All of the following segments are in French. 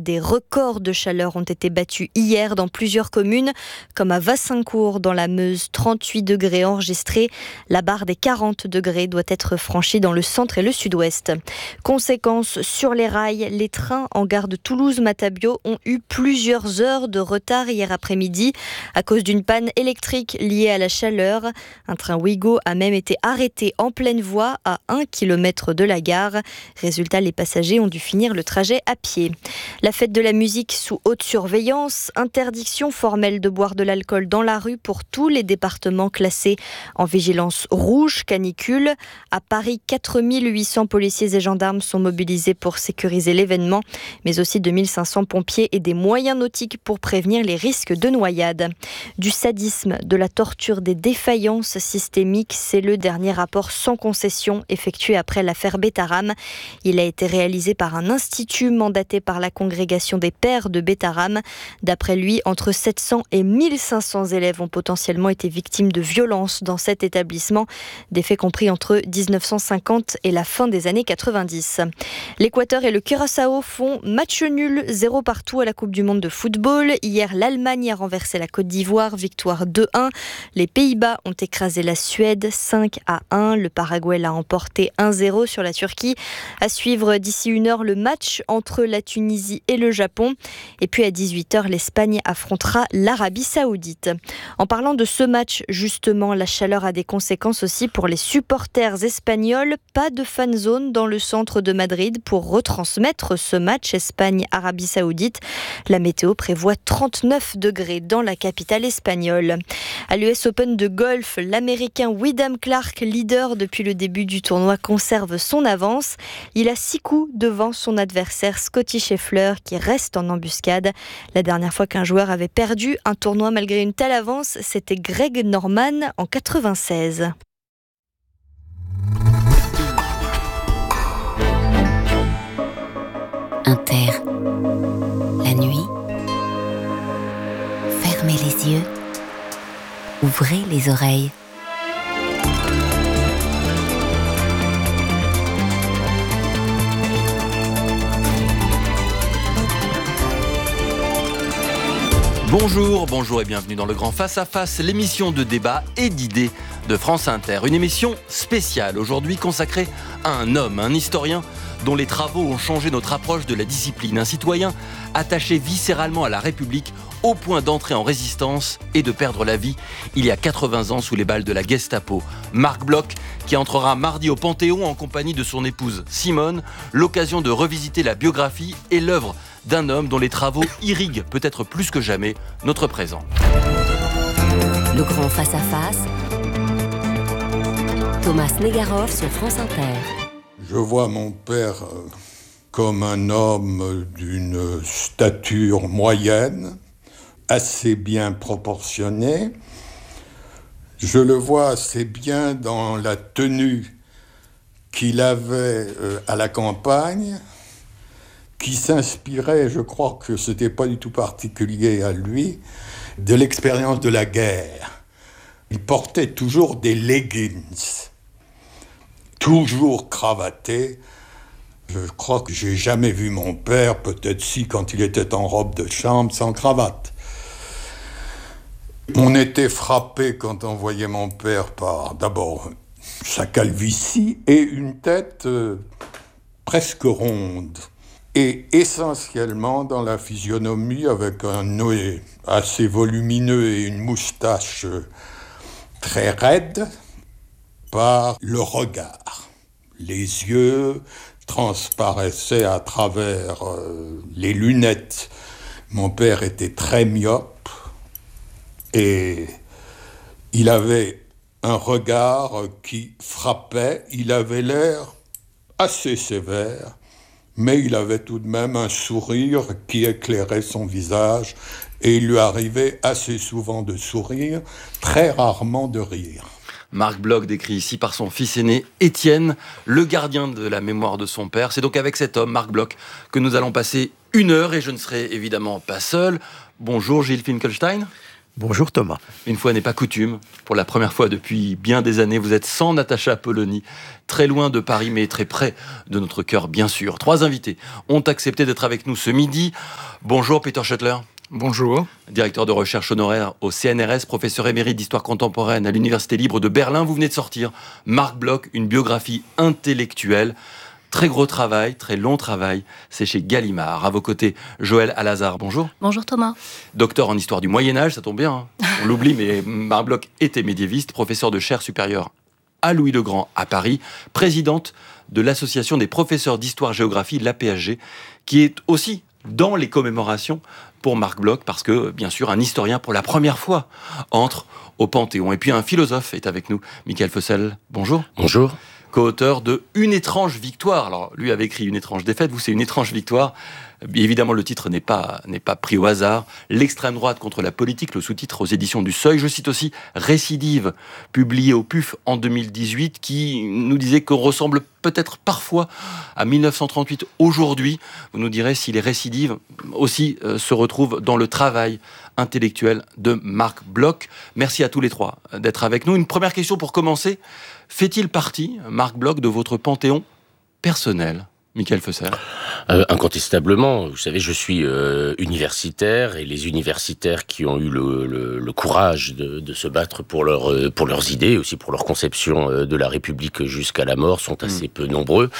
Des records de chaleur ont été battus hier dans plusieurs communes, comme à Wassincourt dans la Meuse, 38 degrés enregistrés. La barre des 40 degrés doit être franchie dans le centre et le sud-ouest. Conséquence sur les rails, les trains en gare de Toulouse-Matabio ont eu plusieurs heures de retard hier après-midi à cause d'une panne électrique liée à la chaleur. Un train Ouigo a même été arrêté en pleine voie à 1 km de la gare. Résultat, les passagers ont dû finir le trajet à pied. La fête de la musique sous haute surveillance, interdiction formelle de boire de l'alcool dans la rue pour tous les départements classés en vigilance rouge canicule. À Paris, 4800 policiers et gendarmes sont mobilisés pour sécuriser l'événement, mais aussi 2500 pompiers et des moyens nautiques pour prévenir les risques de noyade. Du sadisme, de la torture, des défaillances systémiques, c'est le dernier rapport sans concession effectué après l'affaire Bétarame. Il a été réalisé par un institut mandaté par la congrégation des pères de Bétarame. D'après lui, entre 700 et 1500 élèves ont potentiellement été victimes de violences dans cet établissement, des faits compris entre 1950 et la fin des années 90. L'Équateur et le Curaçao font match nul, 0 partout à la Coupe du Monde de football. Hier, l'Allemagne a renversé la Côte d'Ivoire, victoire 2-1. Les Pays-Bas ont écrasé la Suède 5-1. Le Paraguay l'a emporté 1-0 sur la Turquie. À suivre d'ici 1 heure le match entre la Tunisie et le Japon. Et puis à 18h, l'Espagne affrontera l'Arabie Saoudite. En parlant de ce match, justement, la chaleur a des conséquences aussi pour les supporters espagnols. Pas de fan zone dans le centre de Madrid pour retransmettre ce match Espagne-Arabie Saoudite. La météo prévoit 39 degrés dans la capitale espagnole. À l'US Open de golf, l'Américain Wyndham Clark, leader depuis le début du tournoi, conserve son avance. Il a 6 coups devant son adversaire Scottie Scheffler qui reste en embuscade. La dernière fois qu'un joueur avait perdu un tournoi malgré une telle avance, c'était Greg Norman en 96. Inter, la nuit, fermez les yeux, ouvrez les oreilles. Bonjour et bienvenue dans le Grand Face à Face, l'émission de débat et d'idées de France Inter. Une émission spéciale aujourd'hui consacrée à un homme, un historien dont les travaux ont changé notre approche de la discipline. Un citoyen attaché viscéralement à la République au point d'entrer en résistance et de perdre la vie il y a 80 ans sous les balles de la Gestapo. Marc Bloch, qui entrera mardi au Panthéon en compagnie de son épouse Simone, l'occasion de revisiter la biographie et l'œuvre d'un homme dont les travaux irriguent peut-être plus que jamais notre présent. Le Grand Face à Face, Thomas Negaroff sur France Inter. Je vois mon père comme un homme d'une stature moyenne, assez bien proportionné. Je le vois assez bien dans la tenue qu'il avait à la campagne, qui s'inspirait, je crois que ce n'était pas du tout particulier à lui, de l'expérience de la guerre. Il portait toujours des leggings, toujours cravaté. Je crois que j'ai jamais vu mon père, peut-être si quand il était en robe de chambre, sans cravate. On était frappé quand on voyait mon père par, d'abord, sa calvitie et une tête presque ronde. Et essentiellement dans la physionomie avec un nez assez volumineux et une moustache très raide, par le regard. Les yeux transparaissaient à travers les lunettes. Mon père était très myope et il avait un regard qui frappait. Il avait l'air assez sévère, mais il avait tout de même un sourire qui éclairait son visage et il lui arrivait assez souvent de sourire, très rarement de rire. Marc Bloch, décrit ici par son fils aîné Étienne, le gardien de la mémoire de son père. C'est donc avec cet homme, Marc Bloch, que nous allons passer 1 heure et je ne serai évidemment pas seul. Bonjour Gilles Finkelstein. Bonjour Thomas. Une fois n'est pas coutume, pour la première fois depuis bien des années, vous êtes sans Natacha Polony, très loin de Paris, mais très près de notre cœur, bien sûr. 3 invités ont accepté d'être avec nous ce midi. Bonjour Peter Schoettler. Bonjour. Directeur de recherche honoraire au CNRS, professeur émérite d'histoire contemporaine à l'Université libre de Berlin. Vous venez de sortir Marc Bloch, une biographie intellectuelle. Très gros travail, très long travail, c'est chez Gallimard. À vos côtés, Joëlle Alazard, bonjour. Bonjour Thomas. Docteur en histoire du Moyen-Âge, ça tombe bien, hein. On l'oublie, mais Marc Bloch était médiéviste, professeur de chaire supérieure à Louis-le-Grand à Paris, présidente de l'Association des professeurs d'histoire-géographie, l'APHG, qui est aussi dans les commémorations pour Marc Bloch, parce que, bien sûr, un historien, pour la première fois, entre au Panthéon. Et puis un philosophe est avec nous, Michael Fossel, bonjour. Bonjour. Co-auteur de Une étrange victoire. Alors, lui avait écrit Une étrange défaite, vous, c'est Une étrange victoire. Évidemment, le titre n'est pas pris au hasard. L'extrême droite contre la politique, le sous-titre aux éditions du Seuil. Je cite aussi Récidive, publié au PUF en 2018, qui nous disait qu'on ressemble peut-être parfois à 1938 aujourd'hui. Vous nous direz si les récidives aussi se retrouvent dans le travail intellectuel de Marc Bloch. Merci à tous les trois d'être avec nous. Une première question pour commencer. Fait-il partie, Marc Bloch, de votre panthéon personnel ? Michael Fossel. Incontestablement. Vous savez, je suis universitaire, et les universitaires qui ont eu le courage de se battre pour leurs idées, aussi pour leur conception de la République jusqu'à la mort, sont assez peu nombreux.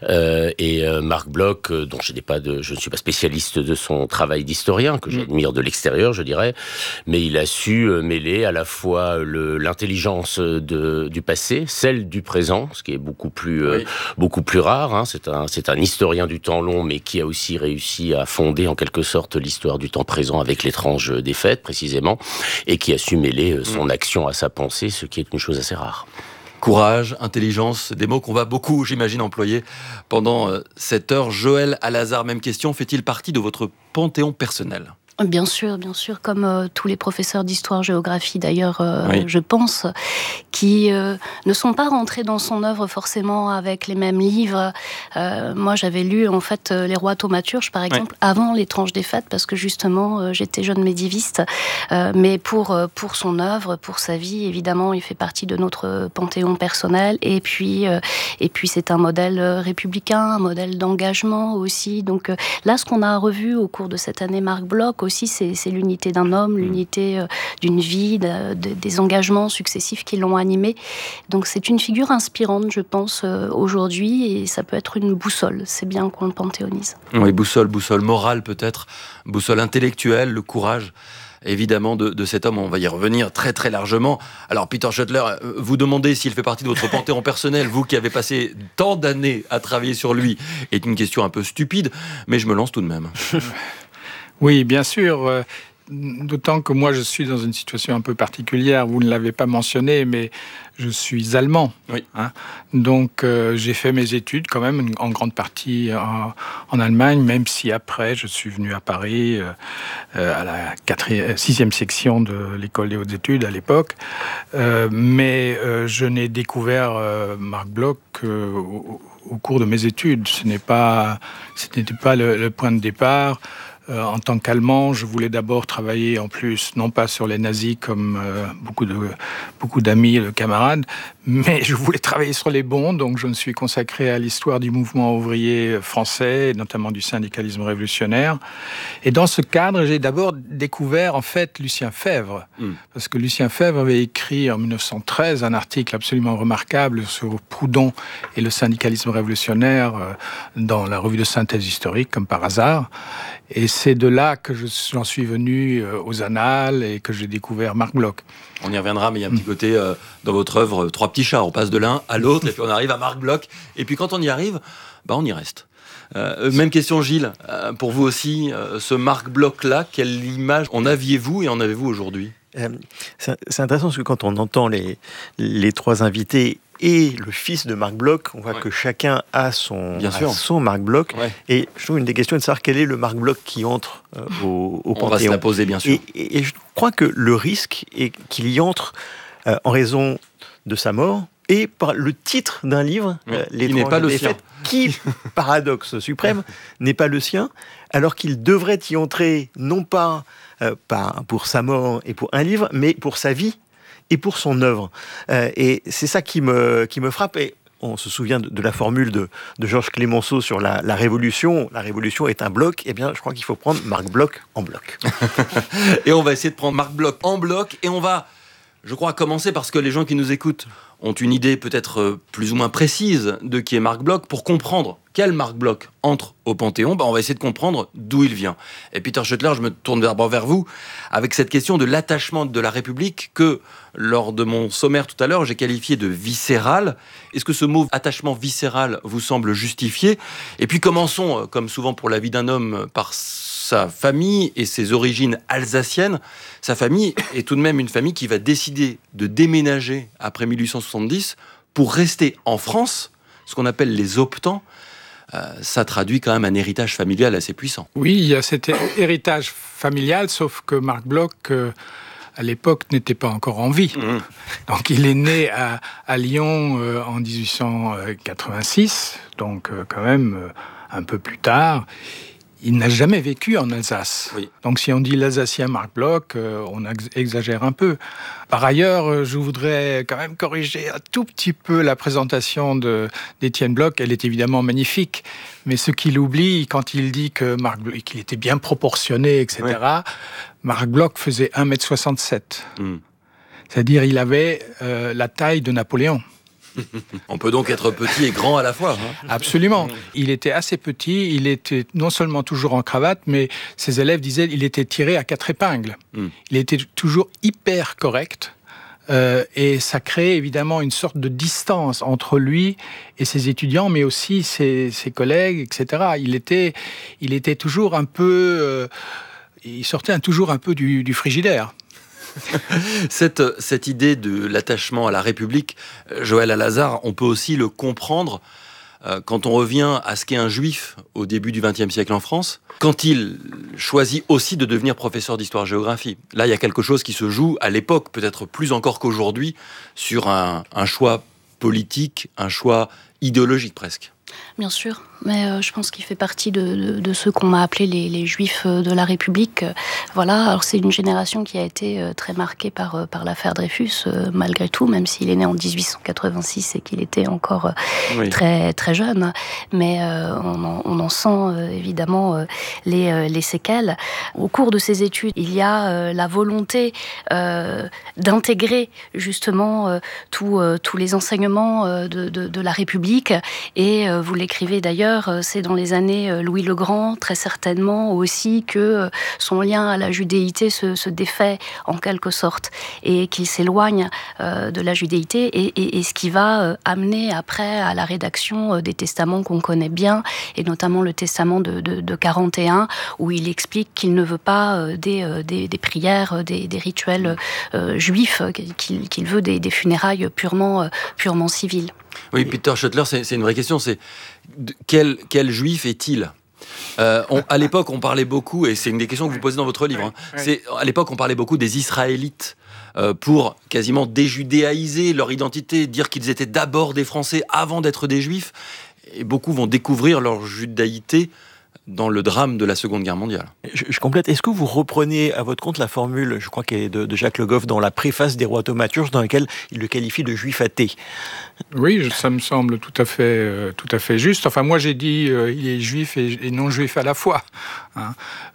Et Marc Bloch, dont je ne suis pas spécialiste de son travail d'historien, que j'admire de l'extérieur, je dirais, mais il a su mêler à la fois l'intelligence du passé, celle du présent, ce qui est beaucoup plus rare. Hein. C'est un historien du temps long, mais qui a aussi réussi à fonder en quelque sorte l'histoire du temps présent avec l'étrange défaite, précisément, et qui a su mêler son action à sa pensée, ce qui est une chose assez rare. Courage, intelligence, des mots qu'on va beaucoup, j'imagine, employer pendant cette heure. Joëlle Alazard, même question, fait-il partie de votre panthéon personnel ? Bien sûr, comme tous les professeurs d'histoire-géographie d'ailleurs, je pense, qui ne sont pas rentrés dans son œuvre forcément avec les mêmes livres. Moi, j'avais lu en fait Les Rois thaumaturges, par exemple, avant L'étrange défaite, parce que justement, j'étais jeune médiéviste. Mais pour son œuvre, pour sa vie, évidemment, il fait partie de notre panthéon personnel. Et puis c'est un modèle républicain, un modèle d'engagement aussi. Donc là, ce qu'on a revu au cours de cette année Marc Bloch, aussi, c'est l'unité d'un homme, l'unité d'une vie, des engagements successifs qui l'ont animé. Donc c'est une figure inspirante, je pense, aujourd'hui, et ça peut être une boussole. C'est bien qu'on le panthéonise. Oui, boussole morale peut-être, boussole intellectuelle, le courage évidemment de cet homme. On va y revenir très très largement. Alors Peter Schoettler, vous demandez s'il fait partie de votre panthéon personnel, vous qui avez passé tant d'années à travailler sur lui, est une question un peu stupide, mais je me lance tout de même. Oui, bien sûr. D'autant que moi, je suis dans une situation un peu particulière. Vous ne l'avez pas mentionné, mais je suis allemand. Oui. Hein. Donc, j'ai fait mes études quand même en grande partie en Allemagne, même si après, je suis venu à Paris à la 6e section de l'école des hautes études à l'époque. Mais je n'ai découvert Marc Bloch au cours de mes études. Ce n'était pas le point de départ. En tant qu'Allemand, je voulais d'abord travailler en plus, non pas sur les nazis comme beaucoup d'amis et de camarades, mais je voulais travailler sur les bons, donc je me suis consacré à l'histoire du mouvement ouvrier français, notamment du syndicalisme révolutionnaire. Et dans ce cadre, j'ai d'abord découvert en fait Lucien Febvre, parce que Lucien Febvre avait écrit en 1913 un article absolument remarquable sur Proudhon et le syndicalisme révolutionnaire dans la revue de synthèse historique, comme par hasard. Et c'est de là que j'en suis venu aux Annales et que j'ai découvert Marc Bloch. On y reviendra, mais il y a un petit côté dans votre œuvre, 3 petits chats. On passe de l'un à l'autre et puis on arrive à Marc Bloch. Et puis quand on y arrive, on y reste. Même question, Gilles. Pour vous aussi, ce Marc Bloch-là, quelle image en aviez-vous et en avez-vous aujourd'hui ? C'est intéressant parce que quand on entend les 3 invités et le fils de Marc Bloch, on voit que chacun a son Marc Bloch. Ouais. Et je trouve une des questions est de savoir quel est le Marc Bloch qui entre au Panthéon. On va se la poser, bien sûr. Et je crois que le risque est qu'il y entre en raison de sa mort et par le titre d'un livre, qui n'est pas le sien. Qui, paradoxe suprême, n'est pas le sien. alors qu'il devrait y entrer non pas pour sa mort et pour un livre, mais pour sa vie et pour son œuvre. Et c'est ça qui me frappe. Et on se souvient de la formule de Georges Clemenceau sur la Révolution. La Révolution est un bloc. Eh bien, je crois qu'il faut prendre Marc Bloch en bloc. Et on va essayer de prendre Marc Bloch en bloc. Et on va, je crois, commencer parce que les gens qui nous écoutent ont une idée peut-être plus ou moins précise de qui est Marc Bloch. Pour comprendre quel Marc Bloch entre au Panthéon, on va essayer de comprendre d'où il vient. Et Peter Schoettler, je me tourne vers vous avec cette question de l'attachement de la République que, lors de mon sommaire tout à l'heure, j'ai qualifié de viscéral. Est-ce que ce mot attachement viscéral vous semble justifié ? Et puis commençons, comme souvent pour la vie d'un homme, par sa famille et ses origines alsaciennes. Sa famille est tout de même une famille qui va décider de déménager après 1870 pour rester en France, ce qu'on appelle les optants. Ça traduit quand même un héritage familial assez puissant. Oui, il y a cet héritage familial, sauf que Marc Bloch, à l'époque, n'était pas encore en vie. Donc il est né à Lyon en 1886, donc quand même un peu plus tard. Il n'a jamais vécu en Alsace. Oui. Donc si on dit l'Alsacien Marc Bloch, on exagère un peu. Par ailleurs, je voudrais quand même corriger un tout petit peu la présentation d'Étienne Bloch. Elle est évidemment magnifique, mais ce qu'il oublie quand il dit qu'il était bien proportionné, etc., oui. Marc Bloch faisait 1,67 m. C'est-à-dire il avait la taille de Napoléon. On peut donc être petit et grand à la fois. Absolument. Il était assez petit, il était non seulement toujours en cravate, mais ses élèves disaient qu'il était tiré à 4 épingles. Il était toujours hyper correct. Et ça crée évidemment une sorte de distance entre lui et ses étudiants, mais aussi ses collègues, etc. Il était toujours un peu... il sortait toujours un peu du frigidaire. Cette idée de l'attachement à la République, Joël Alazard, on peut aussi le comprendre quand on revient à ce qu'est un juif au début du XXe siècle en France, quand il choisit aussi de devenir professeur d'histoire-géographie. Là, il y a quelque chose qui se joue à l'époque, peut-être plus encore qu'aujourd'hui, sur un choix politique, un choix idéologique presque. Bien sûr, mais je pense qu'il fait partie de ceux qu'on a appelés les Juifs de la République. Voilà, alors c'est une génération qui a été très marquée par l'affaire Dreyfus, malgré tout, même s'il est né en 1886 et qu'il était encore très, très jeune. Mais on en sent évidemment les séquelles. Au cours de ses études, il y a la volonté d'intégrer justement tous les enseignements de la République. Et vous l'écrivez d'ailleurs, c'est dans les années Louis le Grand, très certainement aussi, que son lien à la judéité se défait en quelque sorte et qu'il s'éloigne de la judéité et ce qui va amener après à la rédaction des testaments qu'on connaît bien et notamment le testament de 41 où il explique qu'il ne veut pas des prières, des rituels juifs, qu'il veut des funérailles purement civiles. Oui, Peter Schoettler, c'est une vraie question. C'est quel juif est-il ? À l'époque, on parlait beaucoup, et c'est une des questions que vous posez dans votre livre. À l'époque, on parlait beaucoup des Israélites pour quasiment déjudéaïser leur identité, dire qu'ils étaient d'abord des Français avant d'être des Juifs. Et beaucoup vont découvrir leur judaïté dans le drame de la Seconde Guerre mondiale. Je complète. Est-ce que vous reprenez à votre compte la formule, je crois qu'elle est de Jacques Le Goff, dans la préface des Rois thaumaturges, dans laquelle il le qualifie de juif athée? Oui, ça me semble tout à fait juste. Enfin, moi, j'ai dit il est juif et non juif à la fois. Hein.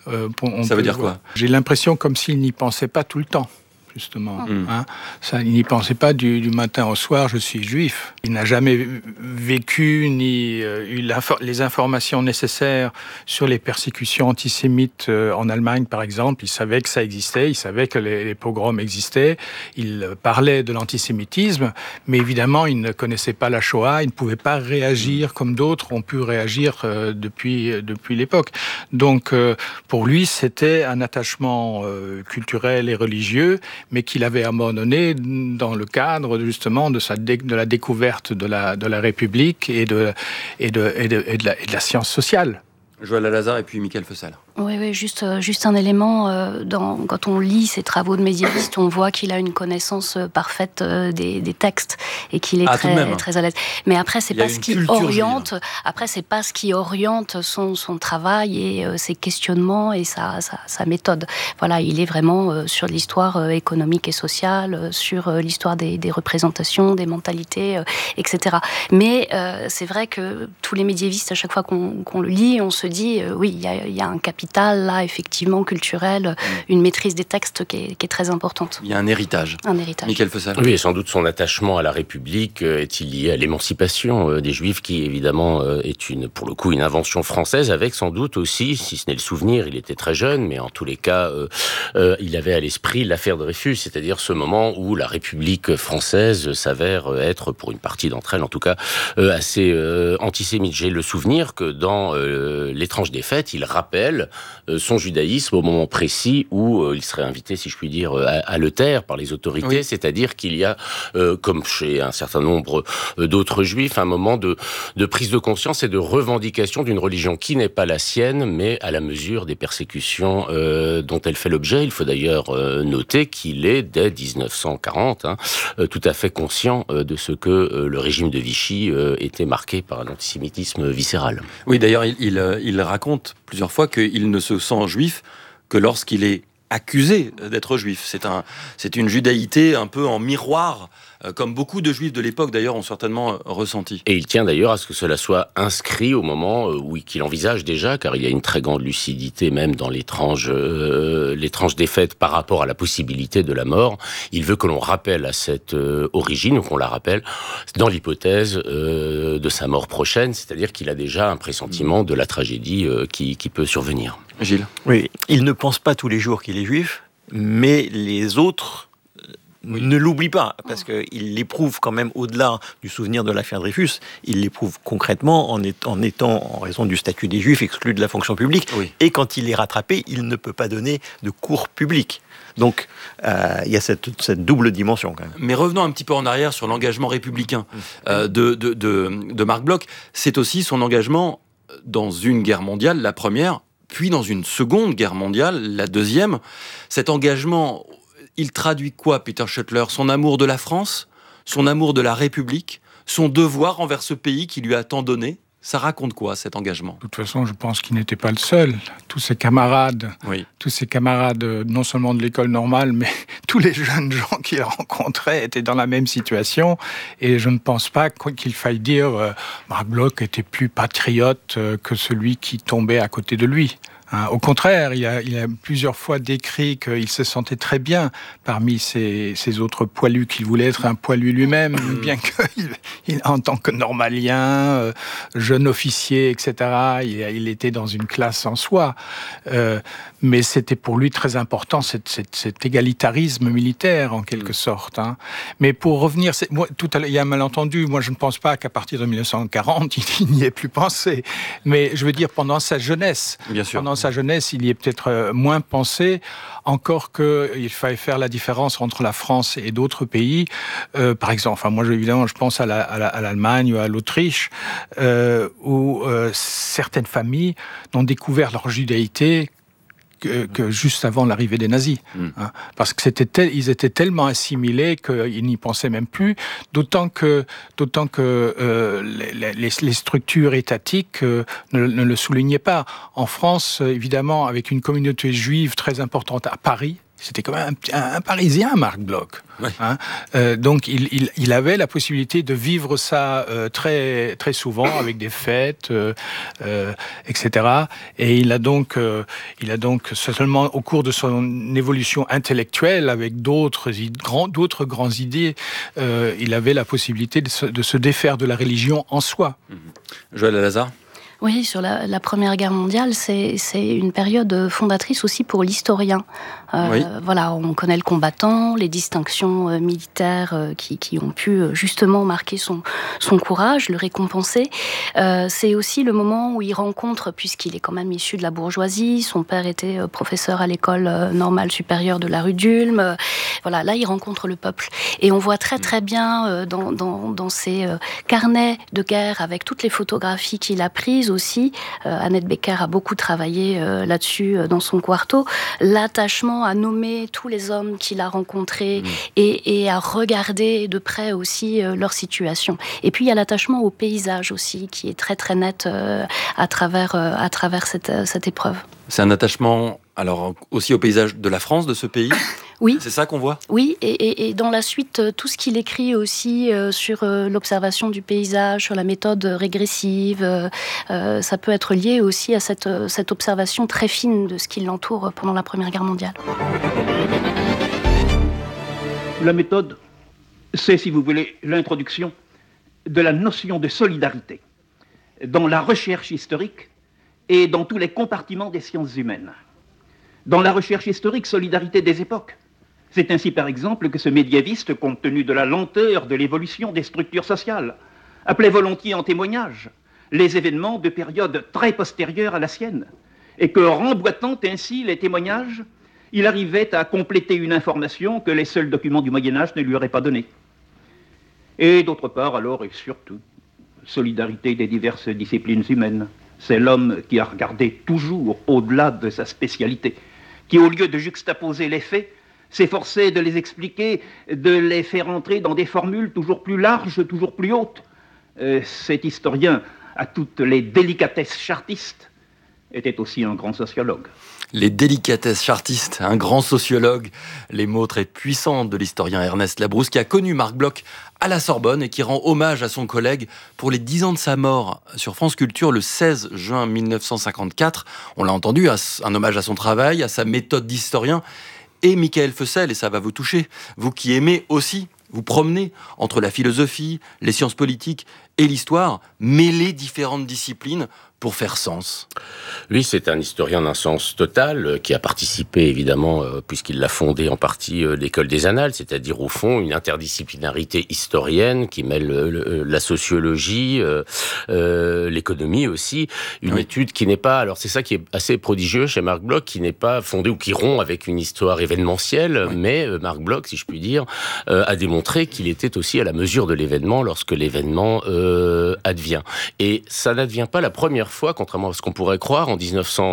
Ça veut dire quoi ? J'ai l'impression comme s'il n'y pensait pas tout le temps. Justement. Hein. Ça, il n'y pensait pas du matin au soir, je suis juif. Il n'a jamais vécu ni eu les informations nécessaires sur les persécutions antisémites en Allemagne, par exemple. Il savait que ça existait, il savait que les pogroms existaient, il parlait de l'antisémitisme, mais évidemment, il ne connaissait pas la Shoah, il ne pouvait pas réagir comme d'autres ont pu réagir depuis l'époque. Donc, pour lui, c'était un attachement culturel et religieux, mais qu'il avait abandonné dans le cadre justement de la découverte de la République et de la science sociale. Joël Alazard et puis Michael Fessal. Oui, juste un élément. Quand on lit ses travaux de médiéviste, on voit qu'il a une connaissance parfaite des textes et qu'il est très à l'aise. Mais après, c'est pas ce qui oriente. Après, c'est pas ce qui oriente son travail et ses questionnements et sa méthode. Voilà, il est vraiment sur l'histoire économique et sociale, sur l'histoire des représentations, des mentalités, etc. Mais c'est vrai que tous les médiévistes, à chaque fois qu'on le lit, on se dit oui, il y a un capital là, effectivement, culturel, une maîtrise des textes qui est très importante. Il y a un héritage. Michael Fessal. Oui, et sans doute son attachement à la République est-il lié à l'émancipation des Juifs, qui évidemment est pour le coup une invention française, avec sans doute aussi, si ce n'est le souvenir, il était très jeune, mais en tous les cas, il avait à l'esprit l'affaire Dreyfus, c'est-à-dire ce moment où la République française s'avère être, pour une partie d'entre elles en tout cas, assez antisémite. J'ai le souvenir que dans L'étrange défaite, il rappelle son judaïsme au moment précis où il serait invité, si je puis dire, à le taire par les autorités, oui. C'est-à-dire qu'il y a, comme chez un certain nombre d'autres juifs, un moment de prise de conscience et de revendication d'une religion qui n'est pas la sienne, mais à la mesure des persécutions dont elle fait l'objet. Il faut d'ailleurs noter qu'il est, dès 1940, tout à fait conscient de ce que le régime de Vichy était marqué par un antisémitisme viscéral. Oui, d'ailleurs, il raconte plusieurs fois qu'il ne se sent juif que lorsqu'il est accusé d'être juif. C'est une judaïté un peu en miroir, comme beaucoup de juifs de l'époque d'ailleurs ont certainement ressenti. Et il tient d'ailleurs à ce que cela soit inscrit au moment qu'il envisage déjà, car il y a une très grande lucidité même dans l'étrange défaite par rapport à la possibilité de la mort. Il veut que l'on rappelle à cette origine, ou qu'on la rappelle, dans l'hypothèse de sa mort prochaine, c'est-à-dire qu'il a déjà un pressentiment de la tragédie qui peut survenir. Gilles ? Oui, il ne pense pas tous les jours qu'il est juif, mais les autres ne l'oublient pas, parce qu'il l'éprouve quand même au-delà du souvenir de l'affaire Dreyfus, il l'éprouve concrètement en étant, en raison du statut des juifs, exclu de la fonction publique, et quand il est rattrapé, il ne peut pas donner de cours publics. Donc, il y a cette double dimension quand même. Mais revenons un petit peu en arrière sur l'engagement républicain de Marc Bloch. C'est aussi son engagement dans une guerre mondiale, la première, puis dans une seconde guerre mondiale, la deuxième. Cet engagement, il traduit quoi, Peter Schoettler ? Son amour de la France, son amour de la République, son devoir envers ce pays qui lui a tant donné ? Ça raconte quoi, cet engagement ? De toute façon, je pense qu'il n'était pas le seul. Tous ses camarades, non seulement de l'école normale, mais tous les jeunes gens qu'il rencontrait étaient dans la même situation. Et je ne pense pas qu'il faille dire Marc Bloch était plus patriote que celui qui tombait à côté de lui. Au contraire, il a plusieurs fois décrit qu'il se sentait très bien parmi ces autres poilus, qu'il voulait être un poilu lui-même, bien qu'il, en tant que normalien, jeune officier, etc., il était dans une classe en soi. Mais c'était pour lui très important, cet égalitarisme militaire, en quelque sorte. Mais pour revenir, il y a un malentendu. Moi, je ne pense pas qu'à partir de 1940, il n'y ait plus pensé. Mais je veux dire, pendant sa jeunesse, sa jeunesse, il y est peut-être moins pensé, encore qu'il fallait faire la différence entre la France et d'autres pays. Par exemple, moi, évidemment, je pense à l'Allemagne ou à l'Autriche, où certaines familles n'ont découvert leur judaïté que juste avant l'arrivée des nazis. Parce que ils étaient tellement assimilés qu'ils n'y pensaient même plus, d'autant que les structures étatiques ne le soulignaient pas. En France, évidemment, avec une communauté juive très importante à Paris, c'était quand même un Parisien, Marc Bloch. Oui. Donc, il avait la possibilité de vivre ça très, très souvent avec des fêtes, etc. Et il a donc seulement au cours de son évolution intellectuelle, avec d'autres grandes idées, il avait la possibilité de se défaire de la religion en soi. Joël Alazard ? Oui, sur la Première Guerre mondiale, c'est une période fondatrice aussi pour l'historien. Voilà, on connaît le combattant, les distinctions militaires qui ont pu justement marquer son courage, le récompenser. C'est aussi le moment où il rencontre, puisqu'il est quand même issu de la bourgeoisie, son père était professeur à l'école normale supérieure de la rue d'Ulm. Voilà, là il rencontre le peuple. Et on voit très très bien dans ses carnets de guerre, avec toutes les photographies qu'il a prises, aussi. Annette Becker a beaucoup travaillé là-dessus dans son quarto. L'attachement à nommer tous les hommes qu'il a rencontrés et à regarder de près aussi leur situation. Et puis il y a l'attachement au paysage aussi, qui est très très net à travers cette épreuve. C'est un attachement alors aussi au paysage de la France, de ce pays. Oui. C'est ça qu'on voit ? Oui, et dans la suite, tout ce qu'il écrit aussi sur l'observation du paysage, sur la méthode régressive, ça peut être lié aussi à cette observation très fine de ce qui l'entoure pendant la Première Guerre mondiale. La méthode, c'est, si vous voulez, l'introduction de la notion de solidarité dans la recherche historique et dans tous les compartiments des sciences humaines. Dans la recherche historique, solidarité des époques. C'est ainsi, par exemple, que ce médiéviste, compte tenu de la lenteur de l'évolution des structures sociales, appelait volontiers en témoignage les événements de périodes très postérieures à la sienne, et que, remboîtant ainsi les témoignages, il arrivait à compléter une information que les seuls documents du Moyen-Âge ne lui auraient pas donnée. Et d'autre part, alors, et surtout, solidarité des diverses disciplines humaines. C'est l'homme qui a regardé toujours au-delà de sa spécialité, qui, au lieu de juxtaposer les faits, s'efforçait de les expliquer, de les faire entrer dans des formules toujours plus larges, toujours plus hautes. Cet historien, à toutes les délicatesses chartistes, était aussi un grand sociologue. Les délicatesses chartistes, un grand sociologue, les mots très puissants de l'historien Ernest Labrousse, qui a connu Marc Bloch à la Sorbonne et qui rend hommage à son collègue pour les 10 ans de sa mort sur France Culture le 16 juin 1954. On l'a entendu, un hommage à son travail, à sa méthode d'historien. Et Michael Fessel, et ça va vous toucher, vous qui aimez aussi vous promener entre la philosophie, les sciences politiques et l'histoire, mêler différentes disciplines pour faire sens. Lui, c'est un historien d'un sens total, qui a participé évidemment, puisqu'il l'a fondé en partie, l'école des Annales, c'est-à-dire au fond une interdisciplinarité historienne qui mêle la sociologie, l'économie aussi, une étude qui n'est pas, alors c'est ça qui est assez prodigieux chez Marc Bloch, qui n'est pas fondée ou qui rompt avec une histoire événementielle, mais Marc Bloch, si je puis dire, a démontré qu'il était aussi à la mesure de l'événement lorsque l'événement advient. Et ça n'advient pas la première fois, contrairement à ce qu'on pourrait croire, en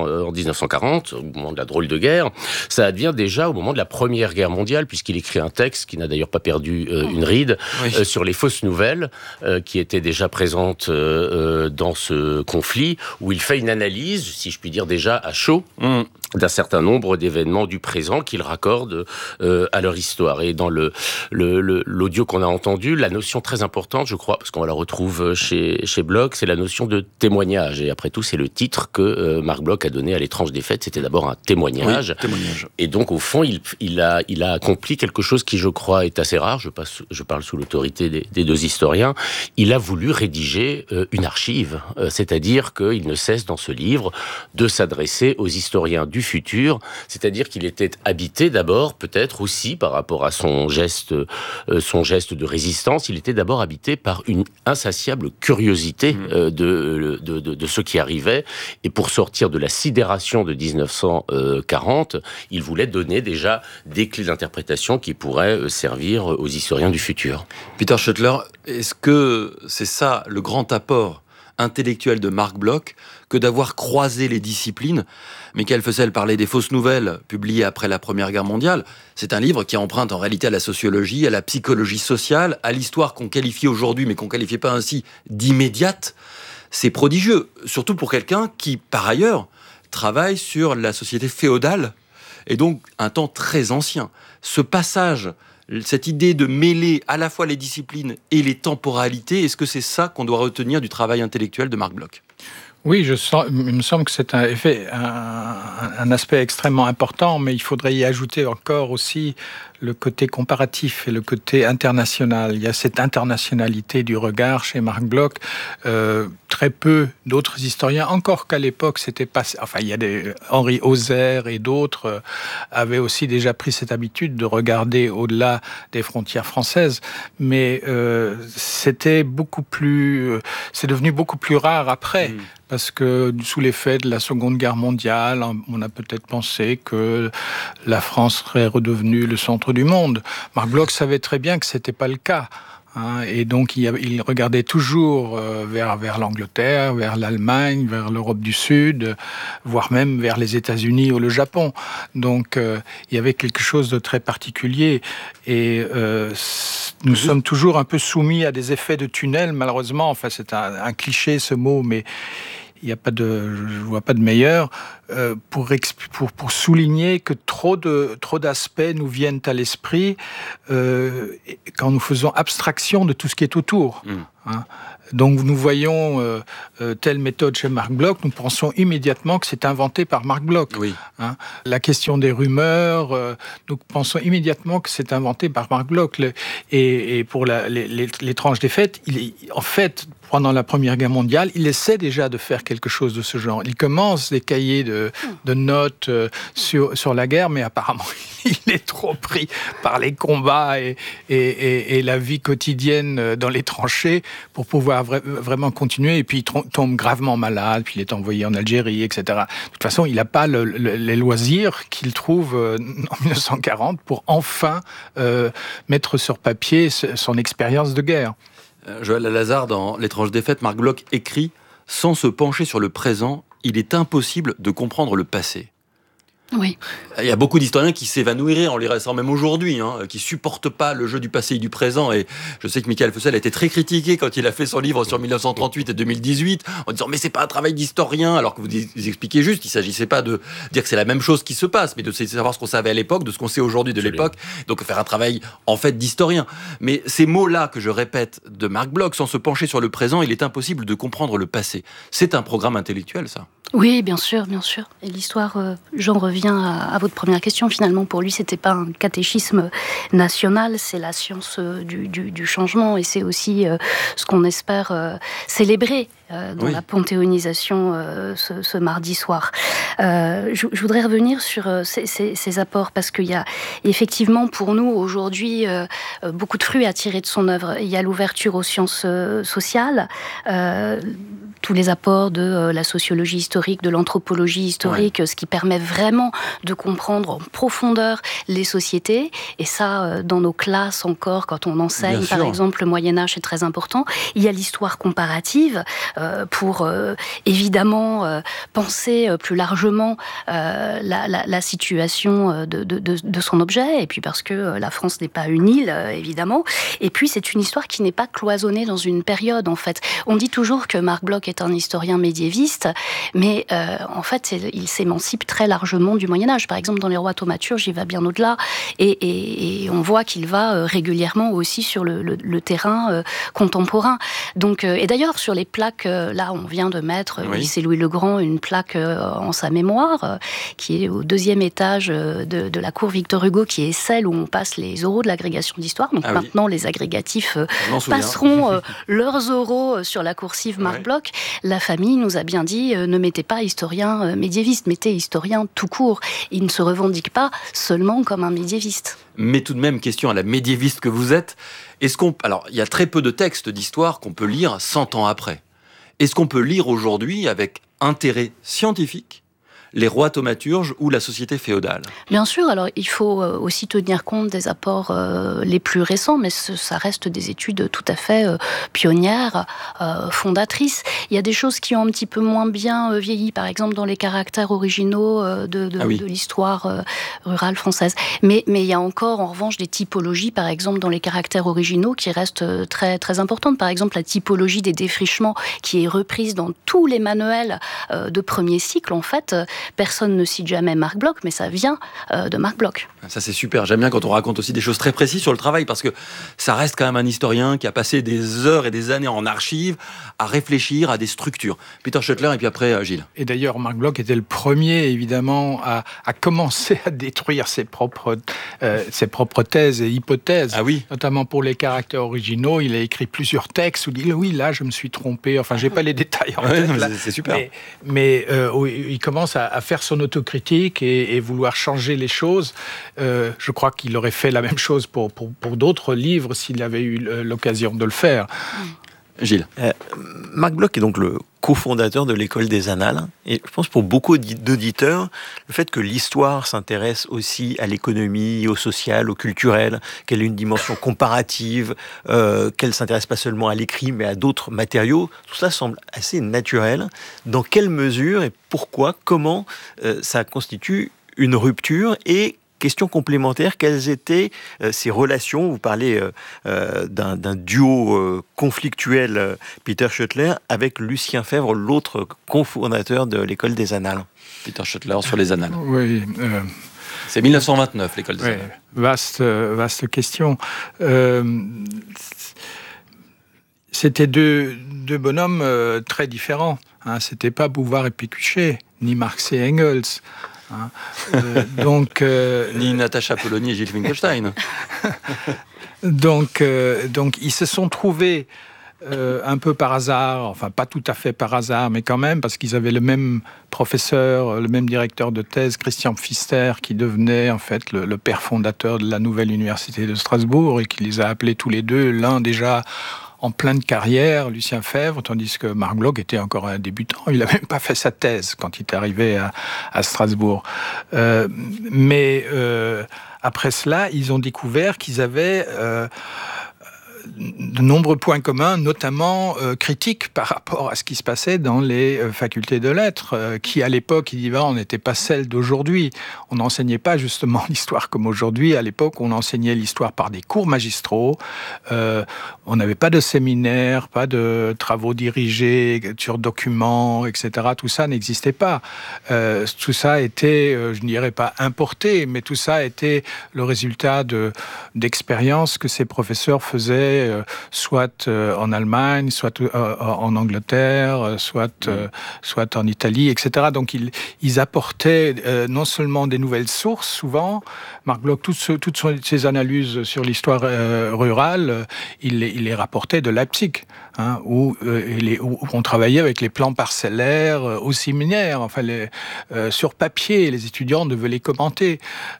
1940, au moment de la drôle de guerre, ça advient déjà au moment de la Première Guerre mondiale, puisqu'il écrit un texte qui n'a d'ailleurs pas perdu une ride, sur les fausses nouvelles, qui étaient déjà présentes dans ce conflit, où il fait une analyse, si je puis dire déjà à chaud, d'un certain nombre d'événements du présent qu'il raccorde à leur histoire. Et dans l'audio qu'on a entendu, la notion très importante, je crois, parce qu'on la retrouve chez Bloch, c'est la notion de témoignage. Et après tout, c'est le titre que Marc Bloch a donné à L'étrange défaite. C'était d'abord un témoignage. Oui, témoignage. Et donc, au fond, il a accompli quelque chose qui, je crois, est assez rare. Je parle sous l'autorité des deux historiens. Il a voulu rédiger une archive. C'est-à-dire qu'il ne cesse dans ce livre de s'adresser aux historiens du futur. C'est-à-dire qu'il était habité d'abord, peut-être aussi par rapport à son geste de résistance, il était d'abord habité par une insatiable curiosité de ce qui arrivait, et pour sortir de la sidération de 1940, il voulait donner déjà des clés d'interprétation qui pourraient servir aux historiens du futur. Peter Schoettler, est-ce que c'est ça le grand apport intellectuel de Marc Bloch, que d'avoir croisé les disciplines? Michael Fessel parlait des fausses nouvelles publiées après la Première Guerre mondiale. C'est un livre qui emprunte en réalité à la sociologie, à la psychologie sociale, à l'histoire qu'on qualifie aujourd'hui, mais qu'on ne qualifiait pas ainsi, d'immédiate. C'est prodigieux, surtout pour quelqu'un qui, par ailleurs, travaille sur la société féodale, et donc un temps très ancien. Ce passage, cette idée de mêler à la fois les disciplines et les temporalités, est-ce que c'est ça qu'on doit retenir du travail intellectuel de Marc Bloch ? Oui, il me semble que c'est un aspect extrêmement important, mais il faudrait y ajouter encore aussi le côté comparatif et le côté international. Il y a cette internationalité du regard chez Marc Bloch. Très peu d'autres historiens, encore qu'à l'époque, c'était pas... Enfin, il y a Henri Hauser et d'autres avaient aussi déjà pris cette habitude de regarder au-delà des frontières françaises, mais c'était beaucoup plus... c'est devenu beaucoup plus rare après. Parce que sous l'effet de la Seconde Guerre mondiale, on a peut-être pensé que la France serait redevenue le centre du monde. Marc Bloch savait très bien que c'était pas le cas. Et donc, il regardait toujours vers l'Angleterre, vers l'Allemagne, vers l'Europe du Sud, voire même vers les États-Unis ou le Japon. Donc, il y avait quelque chose de très particulier. Et nous sommes toujours un peu soumis à des effets de tunnel, malheureusement. Enfin, c'est un cliché, ce mot, mais je ne vois pas de meilleur pour souligner que trop d'aspects nous viennent à l'esprit quand nous faisons abstraction de tout ce qui est autour. Donc nous voyons telle méthode chez Marc Bloch, nous pensons immédiatement que c'est inventé par Marc Bloch. Oui. La question des rumeurs, nous pensons immédiatement que c'est inventé par Marc Bloch. Et pour l'étrange défaite, en fait, pendant la Première Guerre mondiale, il essaie déjà de faire quelque chose de ce genre. Il commence des cahiers de notes sur la guerre, mais apparemment, il est trop pris par les combats et la vie quotidienne dans les tranchées pour pouvoir vraiment continuer. Et puis, il tombe gravement malade, puis il est envoyé en Algérie, etc. De toute façon, il n'a pas les loisirs qu'il trouve en 1940 pour enfin mettre sur papier son expérience de guerre. Joël Lazare, dans L'étrange défaite, Marc Bloch écrit « Sans se pencher sur le présent, il est impossible de comprendre le passé ». Oui. Il y a beaucoup d'historiens qui s'évanouiraient en les restant même aujourd'hui, qui supportent pas le jeu du passé et du présent. Et je sais que Michael Fussell a été très critiqué quand il a fait son livre sur 1938 et 2018, en disant mais c'est pas un travail d'historien, alors que vous expliquez juste qu'il s'agissait pas de dire que c'est la même chose qui se passe, mais de savoir ce qu'on savait à l'époque, de ce qu'on sait aujourd'hui de l'époque, donc faire un travail en fait d'historien. Mais ces mots-là que je répète de Marc Bloch, sans se pencher sur le présent, il est impossible de comprendre le passé. C'est un programme intellectuel, ça. Oui, bien sûr, bien sûr. Et l'histoire, j'en reviens à votre première question. Finalement, pour lui, c'était pas un catéchisme national, c'est la science du changement, et c'est aussi ce qu'on espère célébrer dans la panthéonisation ce mardi soir. Je voudrais revenir sur ces apports, parce qu'il y a effectivement pour nous aujourd'hui beaucoup de fruits à tirer de son œuvre. Il y a l'ouverture aux sciences sociales, tous les apports de la sociologie historique, de l'anthropologie historique, ce qui permet vraiment de comprendre en profondeur les sociétés. Et ça, dans nos classes encore, quand on enseigne, par exemple, le Moyen-Âge, c'est très important. Il y a l'histoire comparative pour, évidemment, penser plus largement la situation de son objet. Et puis parce que la France n'est pas une île, évidemment. Et puis, c'est une histoire qui n'est pas cloisonnée dans une période, en fait. On dit toujours que Marc Bloch est un historien médiéviste, mais en fait, il s'émancipe très largement du Moyen-Âge. Par exemple, dans Les Rois thaumaturges, il va bien au-delà, et on voit qu'il va régulièrement aussi sur le terrain contemporain. Donc, et d'ailleurs, sur les plaques, là, on vient de mettre, c'est Louis le Grand, une plaque en sa mémoire, qui est au 2e étage de la cour Victor Hugo, qui est celle où on passe les oraux de l'agrégation d'histoire. Donc maintenant, les agrégatifs passeront leurs oraux sur la coursive Marc Bloch. La famille nous a bien dit, ne mettez pas historien médiéviste, mettez historien tout court. Il ne se revendique pas seulement comme un médiéviste. Mais tout de même, question à la médiéviste que vous êtes, alors, il y a très peu de textes d'histoire qu'on peut lire 100 ans après. Est-ce qu'on peut lire aujourd'hui avec intérêt scientifique les rois thaumaturges ou la société féodale? Bien sûr, alors il faut aussi tenir compte des apports les plus récents, mais ça reste des études tout à fait pionnières, fondatrices. Il y a des choses qui ont un petit peu moins bien vieilli, par exemple dans les caractères originaux de l'histoire rurale française. Mais il y a encore en revanche des typologies, par exemple dans les caractères originaux, qui restent très, très importantes. Par exemple la typologie des défrichements, qui est reprise dans tous les manuels de premier cycle, en fait. Personne ne cite jamais Marc Bloch, mais ça vient de Marc Bloch. Ça, c'est super. J'aime bien quand on raconte aussi des choses très précises sur le travail, parce que ça reste quand même un historien qui a passé des heures et des années en archives à réfléchir à des structures. Peter Schoettler et puis après Gilles. Et d'ailleurs, Marc Bloch était le premier, évidemment, à commencer à détruire ses propres thèses et hypothèses. Notamment pour les caractères originaux. Il a écrit plusieurs textes où il dit « Oui, là, je me suis trompé. » Enfin, j'ai pas les détails en tête. Là. C'est super. Mais il commence à faire son autocritique et vouloir changer les choses. Je crois qu'il aurait fait la même chose pour d'autres livres s'il avait eu l'occasion de le faire. Gilles. Marc Bloch est donc le cofondateur de l'École des Annales. Et je pense pour beaucoup d'auditeurs, le fait que l'histoire s'intéresse aussi à l'économie, au social, au culturel, qu'elle ait une dimension comparative, qu'elle s'intéresse pas seulement à l'écrit, mais à d'autres matériaux, tout ça semble assez naturel. Dans quelle mesure et pourquoi, comment ça constitue une rupture et question complémentaire, quelles étaient ces relations? Vous parlez d'un duo conflictuel, Peter Schoettler, avec Lucien Febvre, l'autre cofondateur de l'École des Annales. Peter Schoettler sur les Annales. Oui. C'est 1929, l'École des Annales. Vaste question. C'était deux bonhommes très différents. C'était pas Bouvard et Pécuchet, ni Marx et Engels. Ni Natacha Polony et Gilles Finkelstein. donc ils se sont trouvés un peu par hasard, enfin pas tout à fait par hasard, mais quand même, parce qu'ils avaient le même professeur, le même directeur de thèse, Christian Pfister, qui devenait en fait le père fondateur de la nouvelle université de Strasbourg et qui les a appelés tous les deux, l'un déjà en pleine carrière, Lucien Febvre, tandis que Marc Bloch était encore un débutant. Il n'a même pas fait sa thèse quand il est arrivé à Strasbourg. Mais après cela, ils ont découvert qu'ils avaient de nombreux points communs, notamment critiques par rapport à ce qui se passait dans les facultés de lettres, qui à l'époque, il dit, on n'était pas celle d'aujourd'hui. On n'enseignait pas justement l'histoire comme aujourd'hui. À l'époque, on enseignait l'histoire par des cours magistraux. On n'avait pas de séminaire, pas de travaux dirigés sur documents, etc. Tout ça n'existait pas. Tout ça était, je ne dirais pas importé, mais tout ça était le résultat d'expériences que ces professeurs faisaient soit en Allemagne, soit en Angleterre, soit en Italie, etc. Donc ils apportaient non seulement des nouvelles sources, souvent, Marc Bloch, toutes ses analyses sur l'histoire rurale, il les rapportait de Leipzig, où on travaillait avec les plans parcellaires au séminaire, enfin sur papier, les étudiants devaient les commenter.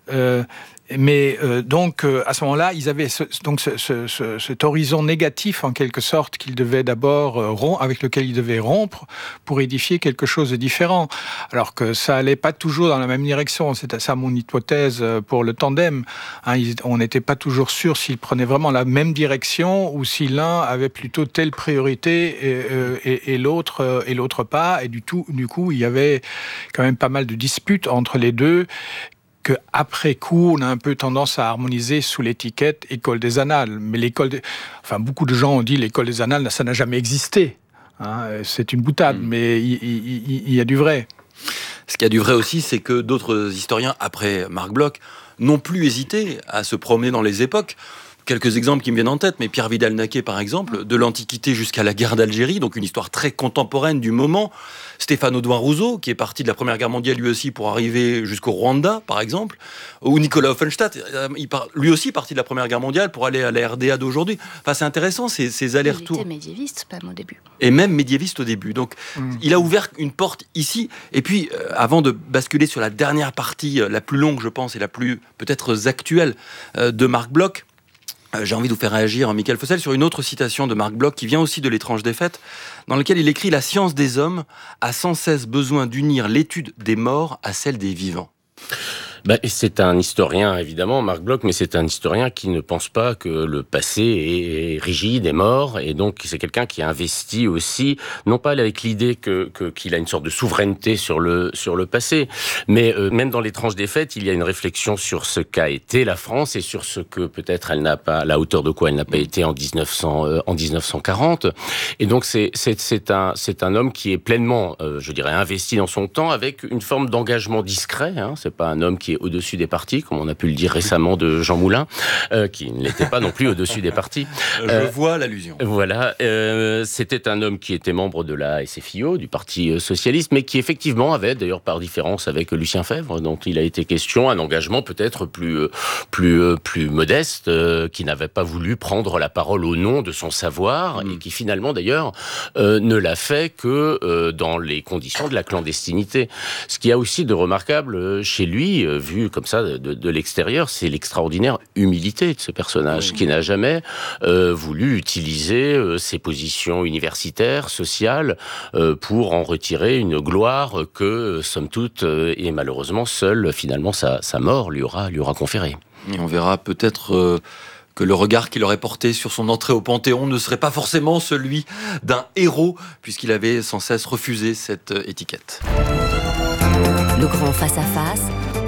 Mais donc à ce moment-là, ils avaient cet horizon négatif en quelque sorte qu'ils devaient d'abord avec lequel ils devaient rompre pour édifier quelque chose de différent. Alors que ça allait pas toujours dans la même direction. C'était ça mon hypothèse pour le tandem. On n'était pas toujours sûr s'ils prenaient vraiment la même direction ou si l'un avait plutôt telle priorité et l'autre pas. Et du coup, il y avait quand même pas mal de disputes entre les deux, qu'après coup, on a un peu tendance à harmoniser sous l'étiquette École des Annales. Mais beaucoup de gens ont dit l'École des Annales, ça n'a jamais existé. C'est une boutade, mais il y a du vrai. Ce qu'il y a du vrai aussi, c'est que d'autres historiens, après Marc Bloch, n'ont plus hésité à se promener dans les époques. Quelques exemples qui me viennent en tête, mais Pierre Vidal-Naquet, par exemple, de l'Antiquité jusqu'à la guerre d'Algérie, donc une histoire très contemporaine du moment. Stéphane Audouin-Rousseau, qui est parti de la Première Guerre mondiale lui aussi pour arriver jusqu'au Rwanda, par exemple. Ou Nicolas Offenstadt, lui aussi parti de la Première Guerre mondiale pour aller à la RDA d'aujourd'hui. Enfin, c'est intéressant, ces allers-retours. Il était médiéviste, même au début. Et même médiéviste au début. Donc, il a ouvert une porte ici. Et puis, avant de basculer sur la dernière partie, la plus longue, je pense, et la plus peut-être actuelle de Marc Bloch, j'ai envie de vous faire réagir, Michael Fossel, sur une autre citation de Marc Bloch qui vient aussi de L'Étrange défaite, dans laquelle il écrit « La science des hommes a sans cesse besoin d'unir l'étude des morts à celle des vivants ». C'est un historien, évidemment, Marc Bloch, mais c'est un historien qui ne pense pas que le passé est rigide, est mort, et donc c'est quelqu'un qui a investi aussi, non pas avec l'idée qu'il a une sorte de souveraineté sur le passé, mais même dans L'Étrange défaite, il y a une réflexion sur ce qu'a été la France et sur ce que peut-être elle n'a pas, à la hauteur de quoi elle n'a pas été en 1940. Et donc c'est un homme qui est pleinement, je dirais, investi dans son temps avec une forme d'engagement discret. C'est pas un homme qui est au-dessus des partis, comme on a pu le dire récemment de Jean Moulin, qui ne l'était pas non plus au-dessus des partis. Je vois l'allusion. Voilà. C'était un homme qui était membre de la SFIO, du Parti Socialiste, mais qui effectivement avait, d'ailleurs par différence avec Lucien Febvre, dont il a été question, un engagement peut-être plus modeste, qui n'avait pas voulu prendre la parole au nom de son savoir, et qui finalement d'ailleurs ne l'a fait que dans les conditions de la clandestinité. Ce qu'il y a aussi de remarquable chez lui, vu comme ça de l'extérieur, c'est l'extraordinaire humilité de ce personnage qui n'a jamais voulu utiliser ses positions universitaires, sociales, pour en retirer une gloire que, somme toute, et malheureusement seule, finalement, sa mort lui aura conférée. Et on verra peut-être que le regard qu'il aurait porté sur son entrée au Panthéon ne serait pas forcément celui d'un héros, puisqu'il avait sans cesse refusé cette étiquette. Le grand face-à-face,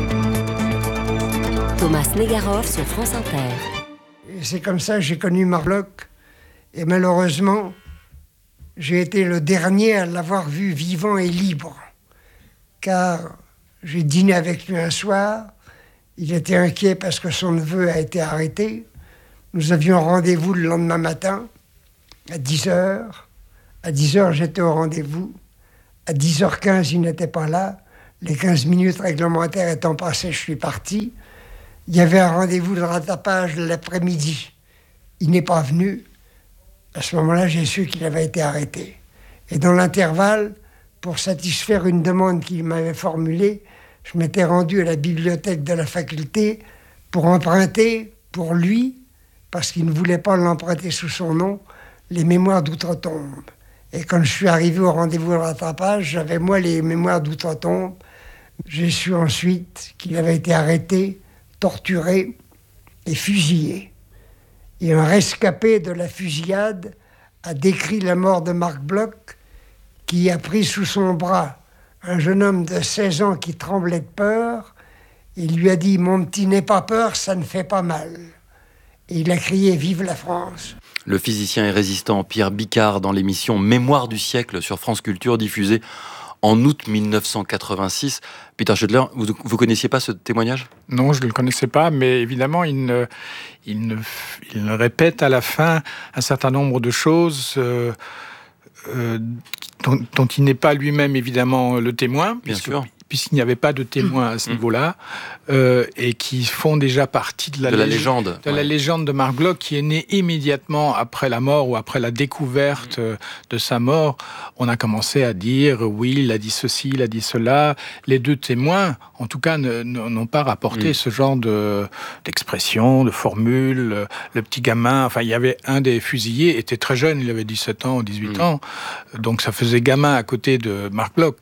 Thomas Negaroff sur France Inter. Et c'est comme ça que j'ai connu Marc Bloch, et malheureusement, j'ai été le dernier à l'avoir vu vivant et libre, car j'ai dîné avec lui un soir, il était inquiet parce que son neveu a été arrêté. Nous avions rendez-vous le lendemain matin, à 10h. À 10h, j'étais au rendez-vous. À 10h15, il n'était pas là. Les 15 minutes réglementaires étant passées, je suis parti. Il y avait un rendez-vous de rattrapage l'après-midi. Il n'est pas venu. À ce moment-là, j'ai su qu'il avait été arrêté. Et dans l'intervalle, pour satisfaire une demande qu'il m'avait formulée, je m'étais rendu à la bibliothèque de la faculté pour emprunter, pour lui, parce qu'il ne voulait pas l'emprunter sous son nom, les Mémoires d'Outre-Tombe. Et quand je suis arrivé au rendez-vous de rattrapage, j'avais moi les Mémoires d'Outre-Tombe. J'ai su ensuite qu'il avait été arrêté, torturé et fusillé. Et un rescapé de la fusillade a décrit la mort de Marc Bloch, qui a pris sous son bras un jeune homme de 16 ans qui tremblait de peur. Il lui a dit « Mon petit, n'aie pas peur, ça ne fait pas mal ». Et il a crié « Vive la France ». Le physicien et résistant Pierre Bicard dans l'émission Mémoire du siècle sur France Culture, diffusée en août 1986. Peter Schödler, vous connaissiez pas ce témoignage ? Non, je ne le connaissais pas, mais évidemment, il répète à la fin un certain nombre de choses dont il n'est pas lui-même évidemment le témoin, puisqu'il n'y avait pas de témoin à ce niveau-là, et qui font déjà partie de la légende. La légende de Marc Bloch, qui est née immédiatement après la mort ou après la découverte de sa mort. On a commencé à dire, oui, il a dit ceci, il a dit cela. Les deux témoins, en tout cas, n'ont pas rapporté ce genre d'expression, de formule. Le petit gamin, enfin, il y avait un des fusillés, était très jeune, il avait 17 ans ou 18 ans, donc ça faisait gamin à côté de Marc Bloch.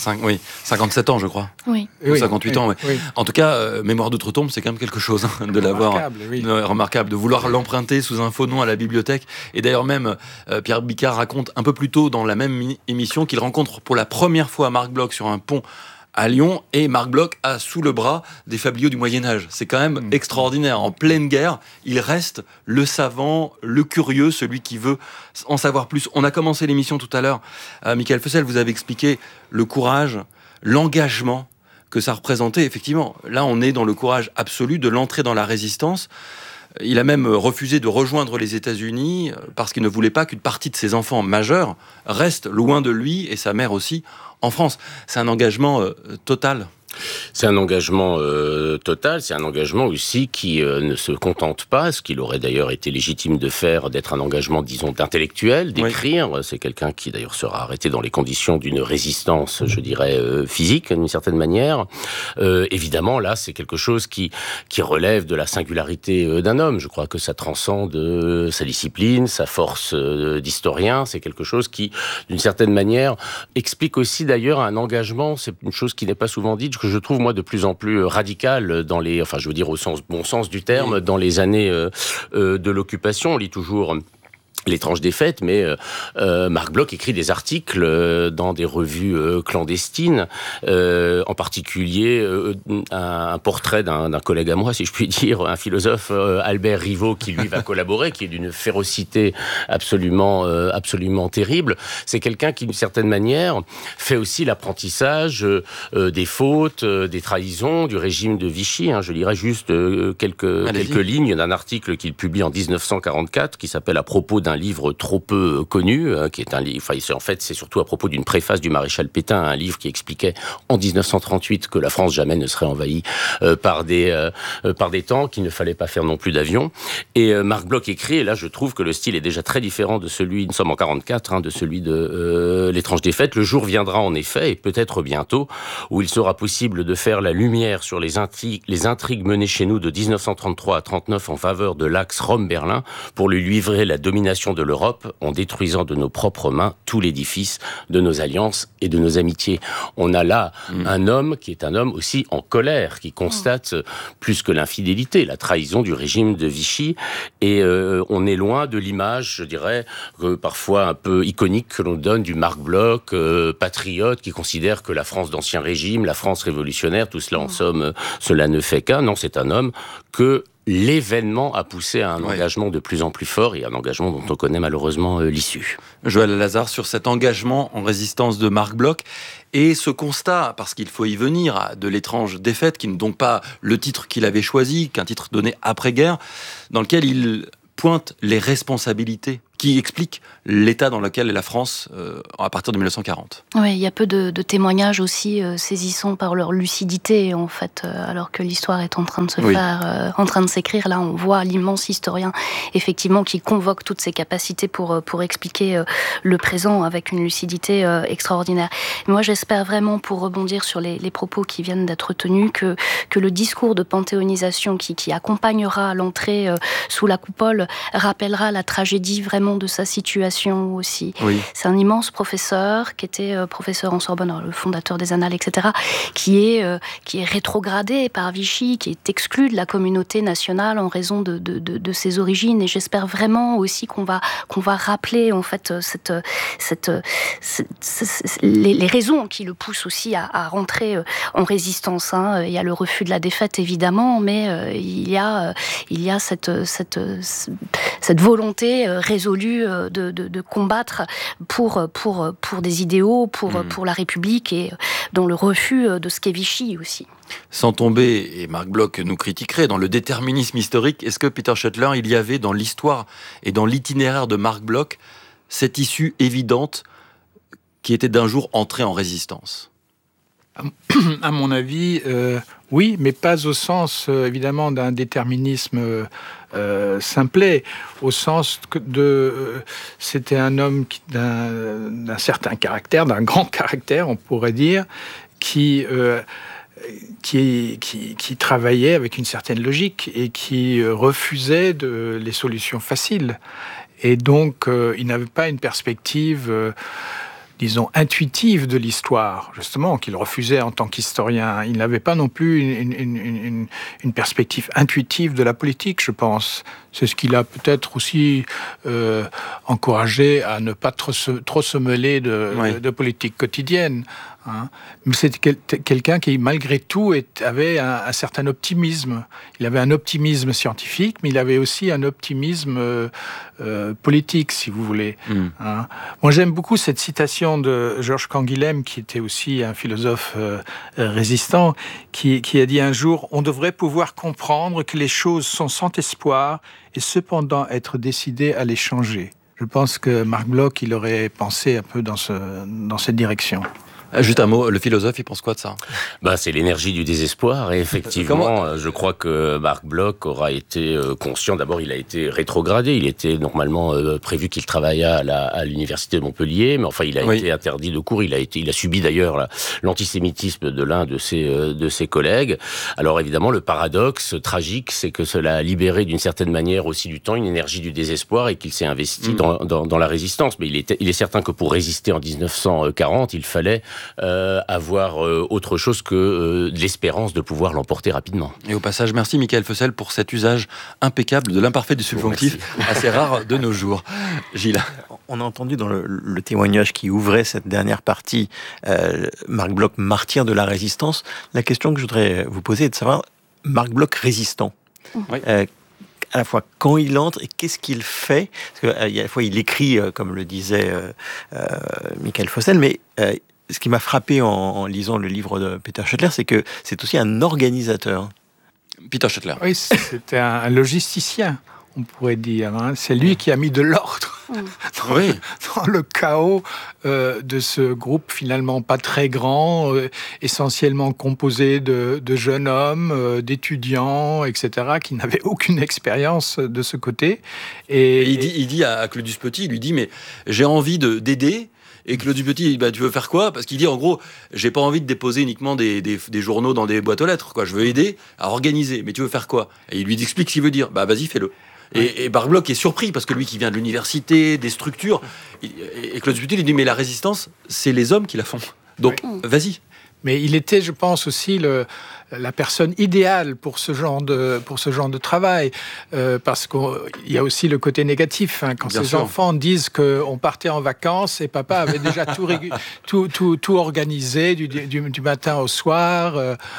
57 ans, je crois. Oui. Ou 58 ans, oui. En tout cas, Mémoire d'Outre-Tombe, c'est quand même quelque chose de l'avoir. Remarquable, de vouloir l'emprunter sous un faux nom à la bibliothèque. Et d'ailleurs même, Pierre Bicard raconte un peu plus tôt dans la même émission qu'il rencontre pour la première fois Marc Bloch sur un pont à Lyon, et Marc Bloch a sous le bras des fabliaux du Moyen-Âge. C'est quand même extraordinaire. En pleine guerre, il reste le savant, le curieux, celui qui veut en savoir plus. On a commencé l'émission tout à l'heure. Michael Fessel, vous avez expliqué le courage, l'engagement que ça représentait. Effectivement, là, on est dans le courage absolu de l'entrée dans la résistance. Il a même refusé de rejoindre les États-Unis parce qu'il ne voulait pas qu'une partie de ses enfants majeurs reste loin de lui, et sa mère aussi, en France. C'est un engagement total. C'est un engagement total, c'est un engagement aussi qui ne se contente pas, ce qu'il aurait d'ailleurs été légitime de faire, d'être un engagement, disons, d'intellectuel, d'écrire. Oui. C'est quelqu'un qui d'ailleurs sera arrêté dans les conditions d'une résistance, je dirais, physique, d'une certaine manière. Évidemment, là, c'est quelque chose qui relève de la singularité d'un homme. Je crois que ça transcende sa discipline, sa force d'historien. C'est quelque chose qui, d'une certaine manière, explique aussi d'ailleurs un engagement, c'est une chose qui n'est pas souvent dite, que je trouve, moi, de plus en plus radical dans les... Enfin, je veux dire au bon sens du terme, dans les années de l'occupation. On lit toujours l'étrange défaite, mais Marc Bloch écrit des articles dans des revues clandestines, en particulier un portrait d'un collègue à moi, si je puis dire, un philosophe, Albert Rivaux, qui lui va collaborer, qui est d'une férocité absolument terrible. C'est quelqu'un qui, d'une certaine manière, fait aussi l'apprentissage des fautes, des trahisons du régime de Vichy. Je lirai juste quelques lignes d'un article qu'il publie en 1944, qui s'appelle « À propos d'un d'un livre trop peu connu, qui est un livre. En fait, c'est surtout à propos d'une préface du maréchal Pétain, un livre qui expliquait en 1938 que la France jamais ne serait envahie par des tanks, qu'il ne fallait pas faire non plus d'avions. Et Marc Bloch écrit, et là je trouve que le style est déjà très différent de celui, nous sommes en 44, de celui de L'étrange défaite. Le jour viendra en effet, et peut-être bientôt, où il sera possible de faire la lumière sur les intrigues menées chez nous de 1933 à 39 en faveur de l'axe Rome-Berlin pour lui livrer la domination de l'Europe en détruisant de nos propres mains tout l'édifice de nos alliances et de nos amitiés. On a là un homme qui est un homme aussi en colère, qui constate plus que l'infidélité, la trahison du régime de Vichy, et on est loin de l'image, je dirais, parfois un peu iconique que l'on donne du Marc Bloch, patriote, qui considère que la France d'Ancien Régime, la France révolutionnaire, tout cela en somme, cela ne fait qu'un. Non, c'est un homme que l'événement a poussé à un engagement de plus en plus fort et un engagement dont on connaît malheureusement l'issue. Joël Lazare, sur cet engagement en résistance de Marc Bloch et ce constat, parce qu'il faut y venir, de l'étrange défaite, qui n'est donc pas le titre qu'il avait choisi, qu'un titre donné après-guerre, dans lequel il pointe les responsabilités qui explique l'état dans lequel est la France à partir de 1940. Oui, il y a peu de témoignages aussi saisissants par leur lucidité, en fait, alors que l'histoire est en train de se faire, en train de s'écrire. Là, on voit l'immense historien, effectivement, qui convoque toutes ses capacités pour expliquer le présent avec une lucidité extraordinaire. Moi, j'espère vraiment, pour rebondir sur les propos qui viennent d'être tenus, que le discours de panthéonisation qui accompagnera l'entrée sous la coupole rappellera la tragédie vraiment de sa situation aussi. Oui. C'est un immense professeur qui était professeur en Sorbonne, le fondateur des Annales, etc., qui est rétrogradé par Vichy, qui est exclu de la communauté nationale en raison de ses origines. Et j'espère vraiment aussi qu'on va rappeler en fait les raisons qui le poussent aussi à rentrer en résistance. Il y a le refus de la défaite évidemment, mais il y a cette volonté résolue de combattre pour des idéaux, pour la République et dans le refus de ce qu'est Vichy aussi. Sans tomber, et Marc Bloch nous critiquerait, dans le déterminisme historique, est-ce que Peter Schoettler, il y avait dans l'histoire et dans l'itinéraire de Marc Bloch cette issue évidente qui était d'un jour entré en résistance ? À mon avis, oui, mais pas au sens, évidemment, d'un déterminisme simplet, au sens c'était un homme d'un certain caractère, d'un grand caractère, on pourrait dire, qui travaillait avec une certaine logique et qui refusait les solutions faciles. Et donc, il n'avait pas une perspective disons, intuitive de l'histoire, justement, qu'il refusait en tant qu'historien. Il n'avait pas non plus une perspective intuitive de la politique, je pense. C'est ce qui l'a peut-être aussi encouragé à ne pas trop se mêler de politique quotidienne. Mais c'est quelqu'un qui, malgré tout, avait un certain optimisme. Il avait un optimisme scientifique, mais il avait aussi un optimisme politique, si vous voulez. Moi, j'aime beaucoup cette citation de Georges Canguilhem, qui était aussi un philosophe résistant, qui a dit un jour « On devrait pouvoir comprendre que les choses sont sans espoir et cependant être décidé à les changer ». Je pense que Marc Bloch, il aurait pensé un peu dans cette direction. Juste un mot, le philosophe, il pense quoi de ça ? C'est l'énergie du désespoir, et effectivement, je crois que Marc Bloch aura été conscient. D'abord, il a été rétrogradé. Il était normalement prévu qu'il travaillât à l'université de Montpellier, mais enfin, il a été interdit de cours. Il a subi d'ailleurs l'antisémitisme de l'un de ses collègues. Alors évidemment, le paradoxe tragique, c'est que cela a libéré d'une certaine manière aussi du temps une énergie du désespoir et qu'il s'est investi dans la résistance. Mais il est certain que pour résister en 1940, il fallait avoir autre chose que de l'espérance de pouvoir l'emporter rapidement. Et au passage, merci Michael Fessel pour cet usage impeccable de l'imparfait du subjonctif, assez rare de nos jours. Gilles. On a entendu dans le témoignage qui ouvrait cette dernière partie, Marc Bloch, martyr de la résistance. La question que je voudrais vous poser est de savoir, Marc Bloch résistant, à la fois quand il entre et qu'est-ce qu'il fait, parce qu'à la fois il écrit, comme le disait Michael Fessel, mais ce qui m'a frappé en lisant le livre de Peter Schoettler, c'est que c'est aussi un organisateur. Peter Schoettler. Oui, c'était un logisticien. on pourrait dire. C'est lui qui a mis de l'ordre dans le chaos de ce groupe finalement pas très grand, essentiellement composé de jeunes hommes, d'étudiants, etc., qui n'avaient aucune expérience de ce côté. Et il dit à Claudius Petit, il lui dit, mais j'ai envie d'aider. Et Claudius Petit, tu veux faire quoi ? Parce qu'il dit, en gros, j'ai pas envie de déposer uniquement des journaux dans des boîtes aux lettres, quoi. Je veux aider à organiser. Mais tu veux faire quoi ? Et il lui explique ce qu'il veut dire. Vas-y, fais-le. Et Marc Bloch est surpris, parce que lui qui vient de l'université, des structures, et Claudius Petit lui dit, mais la résistance, c'est les hommes qui la font. Donc, vas-y. Mais il était, je pense, aussi la personne idéale pour ce genre de travail, parce qu'il y a aussi le côté négatif, quand ces enfants disent qu'on partait en vacances et papa avait déjà tout organisé du matin au soir.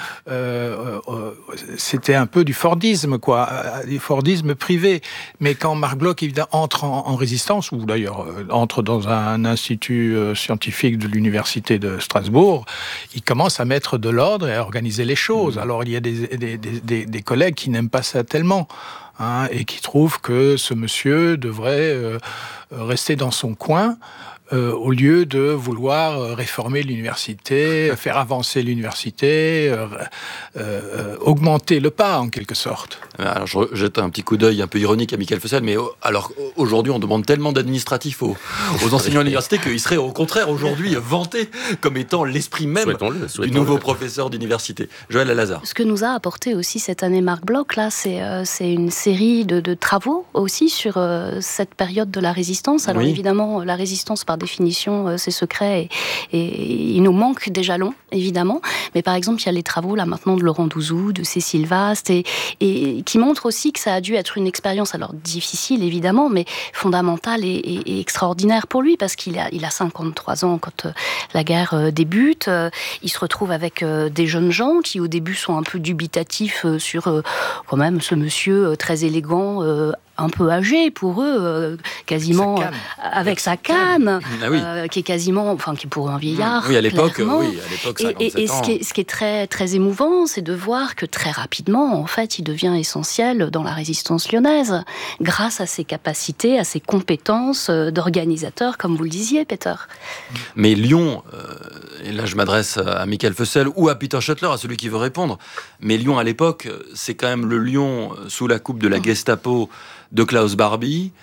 C'était un peu du Fordisme, quoi, du Fordisme privé. Mais quand Marc Bloch évidemment entre en résistance, ou d'ailleurs entre dans un institut scientifique de l'université de Strasbourg, il commence à mettre de l'ordre et à organiser les choses. Alors, il y a des collègues qui n'aiment pas ça tellement, et qui trouvent que ce monsieur devrait rester dans son coin, au lieu de vouloir réformer l'université, faire avancer l'université, augmenter le pas, en quelque sorte. Alors, je jette un petit coup d'œil un peu ironique à Michael Fessel, mais alors aujourd'hui, on demande tellement d'administratifs aux enseignants à l'université qu'il serait au contraire aujourd'hui vanté comme étant l'esprit même du nouveau professeur d'université. Joël Alazard. Ce que nous a apporté aussi cette année Marc Bloch, là, c'est une série de travaux aussi sur cette période de la résistance. Alors évidemment, la résistance par définition, c'est secret et il nous manque des jalons, évidemment. Mais par exemple, il y a les travaux là maintenant de Laurent Douzou, de Cécile Vaste et qui montrent aussi que ça a dû être une expérience, alors difficile évidemment, mais fondamentale et extraordinaire pour lui, parce qu'il a 53 ans quand la guerre débute. Il se retrouve avec des jeunes gens qui au début sont un peu dubitatifs sur quand même ce monsieur très élégant, un peu âgé pour eux, quasiment avec sa canne, qui est quasiment, qui est pour un vieillard. Oui, à l'époque, 57 et ans. Ce qui est très, très émouvant, c'est de voir que très rapidement, en fait, il devient essentiel dans la résistance lyonnaise, grâce à ses capacités, à ses compétences d'organisateur, comme vous le disiez, Peter. Mais Lyon, et là je m'adresse à Michael Fessel ou à Peter Schoettler, à celui qui veut répondre, mais Lyon à l'époque, c'est quand même le Lyon sous la coupe de la Gestapo de Klaus Barbie.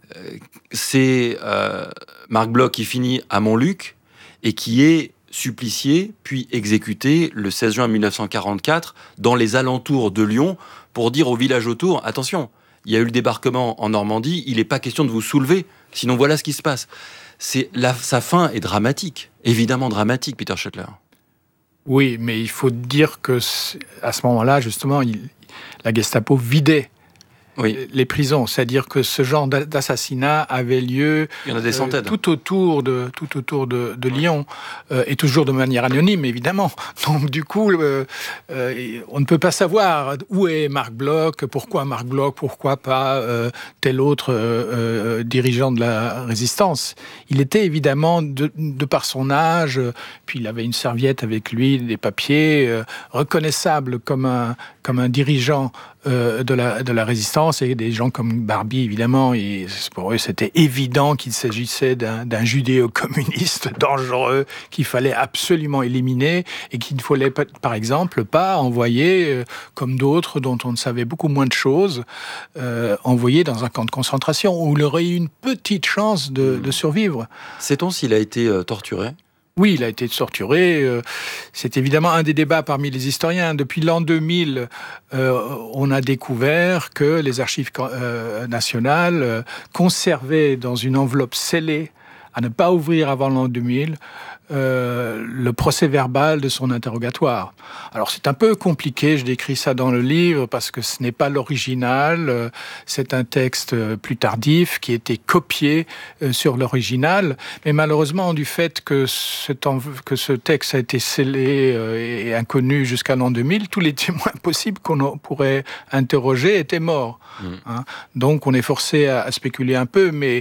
C'est Marc Bloch qui finit à Montluc et qui est supplicié puis exécuté le 16 juin 1944 dans les alentours de Lyon pour dire au village autour, attention, il y a eu le débarquement en Normandie, il n'est pas question de vous soulever, sinon voilà ce qui se passe. Sa fin est dramatique, évidemment dramatique, Peter Schoettler. Oui, mais il faut dire que à ce moment-là, justement, la Gestapo vidait les prisons, c'est-à-dire que ce genre d'assassinat avait lieu il y en a des centaines. tout autour de Lyon, et toujours de manière anonyme, évidemment. Donc du coup, on ne peut pas savoir où est Marc Bloch, pourquoi Marc Bloch, pourquoi pas tel autre dirigeant de la résistance. Il était évidemment, de par son âge, puis il avait une serviette avec lui, des papiers, reconnaissable comme un dirigeant de la résistance, et des gens comme Barbie, évidemment, pour eux, c'était évident qu'il s'agissait d'un judéo-communiste dangereux qu'il fallait absolument éliminer et qu'il ne fallait, par exemple, pas envoyer, comme d'autres dont on ne savait beaucoup moins de choses, envoyer dans un camp de concentration où il aurait eu une petite chance de survivre. Sait-on s'il a été torturé ? Oui, il a été torturé. C'est évidemment un des débats parmi les historiens. Depuis l'an 2000, on a découvert que les archives nationales conservaient dans une enveloppe scellée, à ne pas ouvrir avant l'an 2000, le procès verbal de son interrogatoire. Alors c'est un peu compliqué, je décris ça dans le livre parce que ce n'est pas l'original, c'est un texte plus tardif qui a été copié sur l'original, mais malheureusement du fait que ce texte a été scellé et inconnu jusqu'à l'an 2000, tous les témoins possibles qu'on pourrait interroger étaient morts. Donc on est forcé à spéculer un peu, mais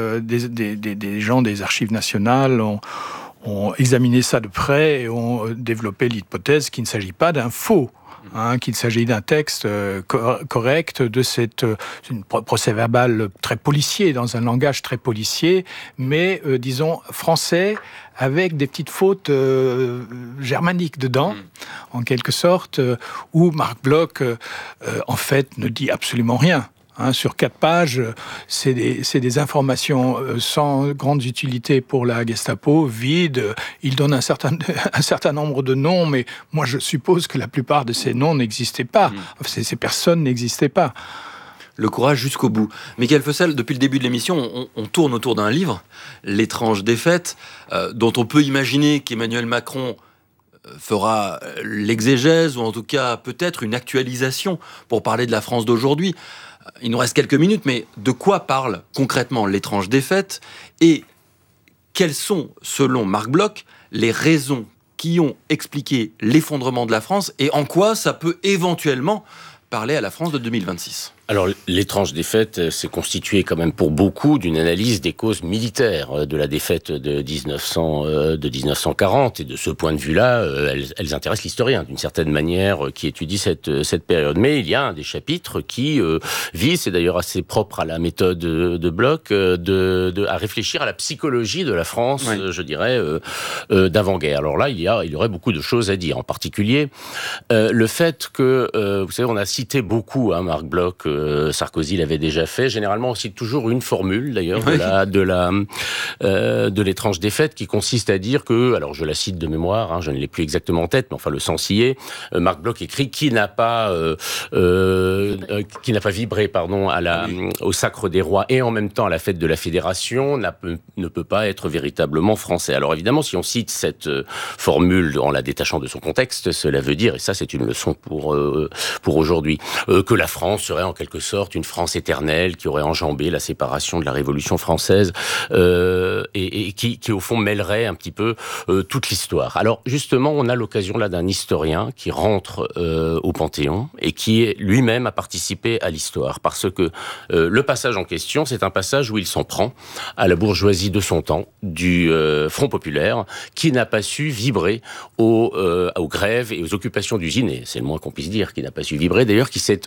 des gens des archives nationales ont examiné ça de près et ont développé l'hypothèse qu'il ne s'agit pas d'un faux qu'il s'agit d'un texte correct de une procès-verbal très policier, dans un langage très policier, mais disons français, avec des petites fautes germaniques dedans, en quelque sorte, où Marc Bloch, en fait, ne dit absolument rien. Sur 4 pages, c'est des informations sans grande utilité pour la Gestapo, vides. Il donne un certain nombre de noms, mais moi je suppose que la plupart de ces noms n'existaient pas. Ces personnes n'existaient pas. Le courage jusqu'au bout. Michael Fossel, depuis le début de l'émission, on tourne autour d'un livre, L'étrange défaite, dont on peut imaginer qu'Emmanuel Macron fera l'exégèse, ou en tout cas peut-être une actualisation pour parler de la France d'aujourd'hui. Il nous reste quelques minutes, mais de quoi parle concrètement L'étrange défaite et quelles sont, selon Marc Bloch, les raisons qui ont expliqué l'effondrement de la France et en quoi ça peut éventuellement parler à la France de 2026 ? Alors, l'étrange défaite s'est constituée quand même pour beaucoup d'une analyse des causes militaires de la défaite de 1940. Et de ce point de vue-là, elles intéressent l'historien, d'une certaine manière, qui étudie cette période. Mais il y a un des chapitres qui vise, c'est d'ailleurs assez propre à la méthode de Bloch, à réfléchir à la psychologie de la France, je dirais, d'avant-guerre. Alors là, il y aurait beaucoup de choses à dire. En particulier, le fait que, vous savez, on a cité beaucoup Marc Bloch, Sarkozy l'avait déjà fait. Généralement, on cite toujours une formule, d'ailleurs, de l'étrange défaite, qui consiste à dire que, alors je la cite de mémoire, je ne l'ai plus exactement en tête, mais enfin le sens y est. Marc Bloch écrit qui n'a pas vibré, au sacre des rois et en même temps à la fête de la Fédération ne peut pas être véritablement français. Alors évidemment, si on cite cette formule en la détachant de son contexte, cela veut dire, et ça c'est une leçon pour aujourd'hui, que la France serait en quelque sorte une France éternelle qui aurait enjambé la séparation de la Révolution française et qui au fond mêlerait un petit peu toute l'histoire. Alors justement, on a l'occasion là d'un historien qui rentre au Panthéon et qui lui-même a participé à l'histoire, parce que le passage en question, c'est un passage où il s'en prend à la bourgeoisie de son temps, du Front populaire, qui n'a pas su vibrer aux grèves et aux occupations d'usines, et c'est le moins qu'on puisse dire, qui n'a pas su vibrer d'ailleurs, qui s'est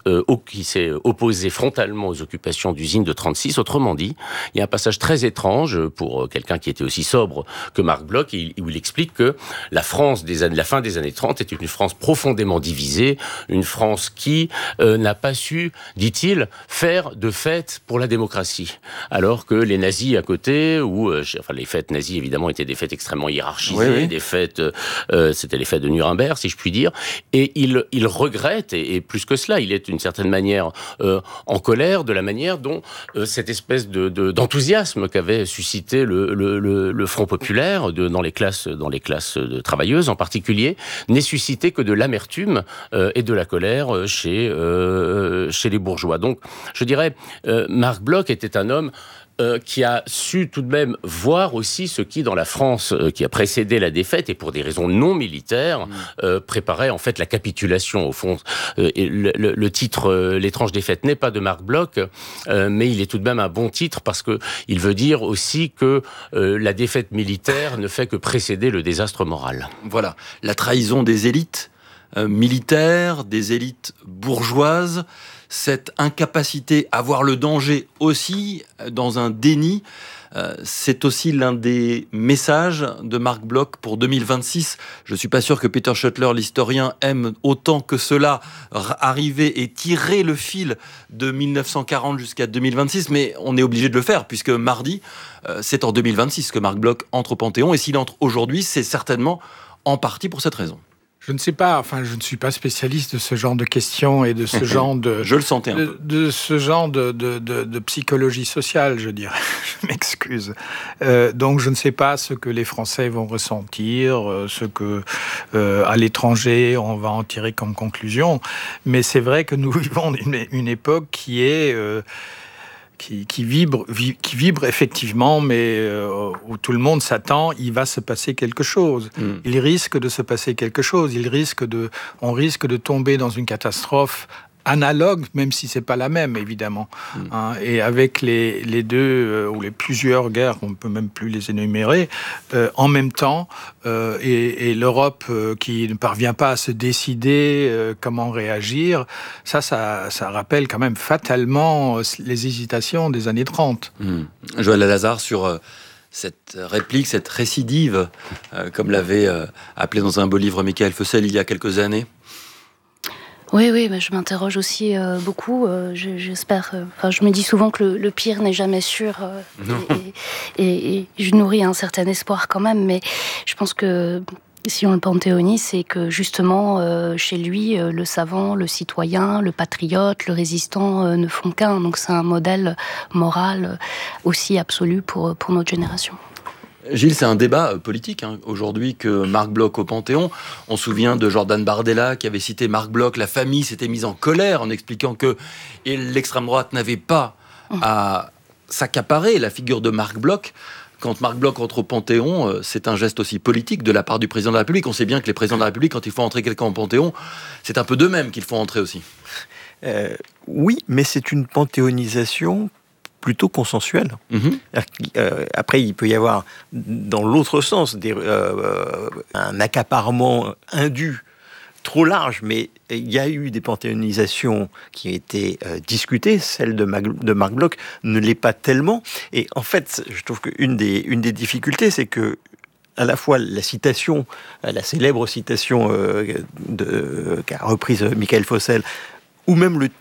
opposé frontalement aux occupations d'usines de 36. Autrement dit, il y a un passage très étrange pour quelqu'un qui était aussi sobre que Marc Bloch, où il explique que la France la fin des années 30 était une France profondément divisée, une France qui n'a pas su, dit-il, faire de fêtes pour la démocratie. Alors que les nazis à côté, les fêtes nazies évidemment étaient des fêtes extrêmement hiérarchisées, des fêtes, c'était les fêtes de Nuremberg, si je puis dire, et il regrette, et plus que cela, il est d'une certaine manière en colère de la manière dont cette espèce d'enthousiasme qu'avait suscité le Front populaire dans les classes de travailleuses en particulier, n'est suscité que de l'amertume et de la colère chez les bourgeois. Donc, je dirais, Marc Bloch était un homme qui a su tout de même voir aussi ce qui, dans la France qui a précédé la défaite, et pour des raisons non militaires, préparait en fait la capitulation, au fond. Et le titre L'étrange défaite n'est pas de Marc Bloch, mais il est tout de même un bon titre, parce que il veut dire aussi que la défaite militaire ne fait que précéder le désastre moral. Voilà, la trahison des élites militaires, des élites bourgeoises, cette incapacité à voir le danger aussi dans un déni, c'est aussi l'un des messages de Marc Bloch pour 2026. Je ne suis pas sûr que Peter Schoettler, l'historien, aime autant que cela arriver et tirer le fil de 1940 jusqu'à 2026, mais on est obligé de le faire, puisque mardi, c'est en 2026 que Marc Bloch entre au Panthéon, et s'il entre aujourd'hui, c'est certainement en partie pour cette raison. Je ne sais pas, je ne suis pas spécialiste de ce genre de questions et de ce genre de... Je le sentais un peu. De ce genre de psychologie sociale, je dirais. Je m'excuse. Donc je ne sais pas ce que les Français vont ressentir, ce que à l'étranger on va en tirer comme conclusion. Mais c'est vrai que nous vivons une époque qui est... Qui vibre effectivement, mais où tout le monde s'attend, il va se passer quelque chose. Il risque de se passer quelque chose. On risque de tomber dans une catastrophe analogue, même si c'est pas la même, évidemment. Et avec les deux ou les plusieurs guerres, on peut même plus les énumérer, en même temps, et l'Europe qui ne parvient pas à se décider comment réagir, ça rappelle quand même fatalement les hésitations des années 30. Joël Lazare, sur cette réplique, cette récidive, comme l'avait appelé dans un beau livre Michael Fossel il y a quelques années. Oui, mais je m'interroge aussi beaucoup. J'espère. Je me dis souvent que le pire n'est jamais sûr, et je nourris un certain espoir quand même. Mais je pense que si on le panthéonise, c'est que justement chez lui, le savant, le citoyen, le patriote, le résistant ne font qu'un. Donc c'est un modèle moral aussi absolu pour notre génération. Gilles, c'est un débat politique aujourd'hui que Marc Bloch au Panthéon. On se souvient de Jordan Bardella qui avait cité Marc Bloch. La famille s'était mise en colère en expliquant que l'extrême droite n'avait pas à s'accaparer la figure de Marc Bloch. Quand Marc Bloch entre au Panthéon, c'est un geste aussi politique de la part du président de la République. On sait bien que les présidents de la République, quand il faut entrer quelqu'un au Panthéon, c'est un peu d'eux-mêmes qu'il faut entrer aussi. Oui, mais c'est une panthéonisation plutôt consensuel. Après, il peut y avoir, dans l'autre sens, un accaparement indu trop large, mais il y a eu des panthéonisations qui ont été discutées. Celle de Marc Bloch ne l'est pas tellement. Et en fait, je trouve qu'une des difficultés, c'est que à la fois la citation, la célèbre citation qu'a reprise Michael Fossel, ou même le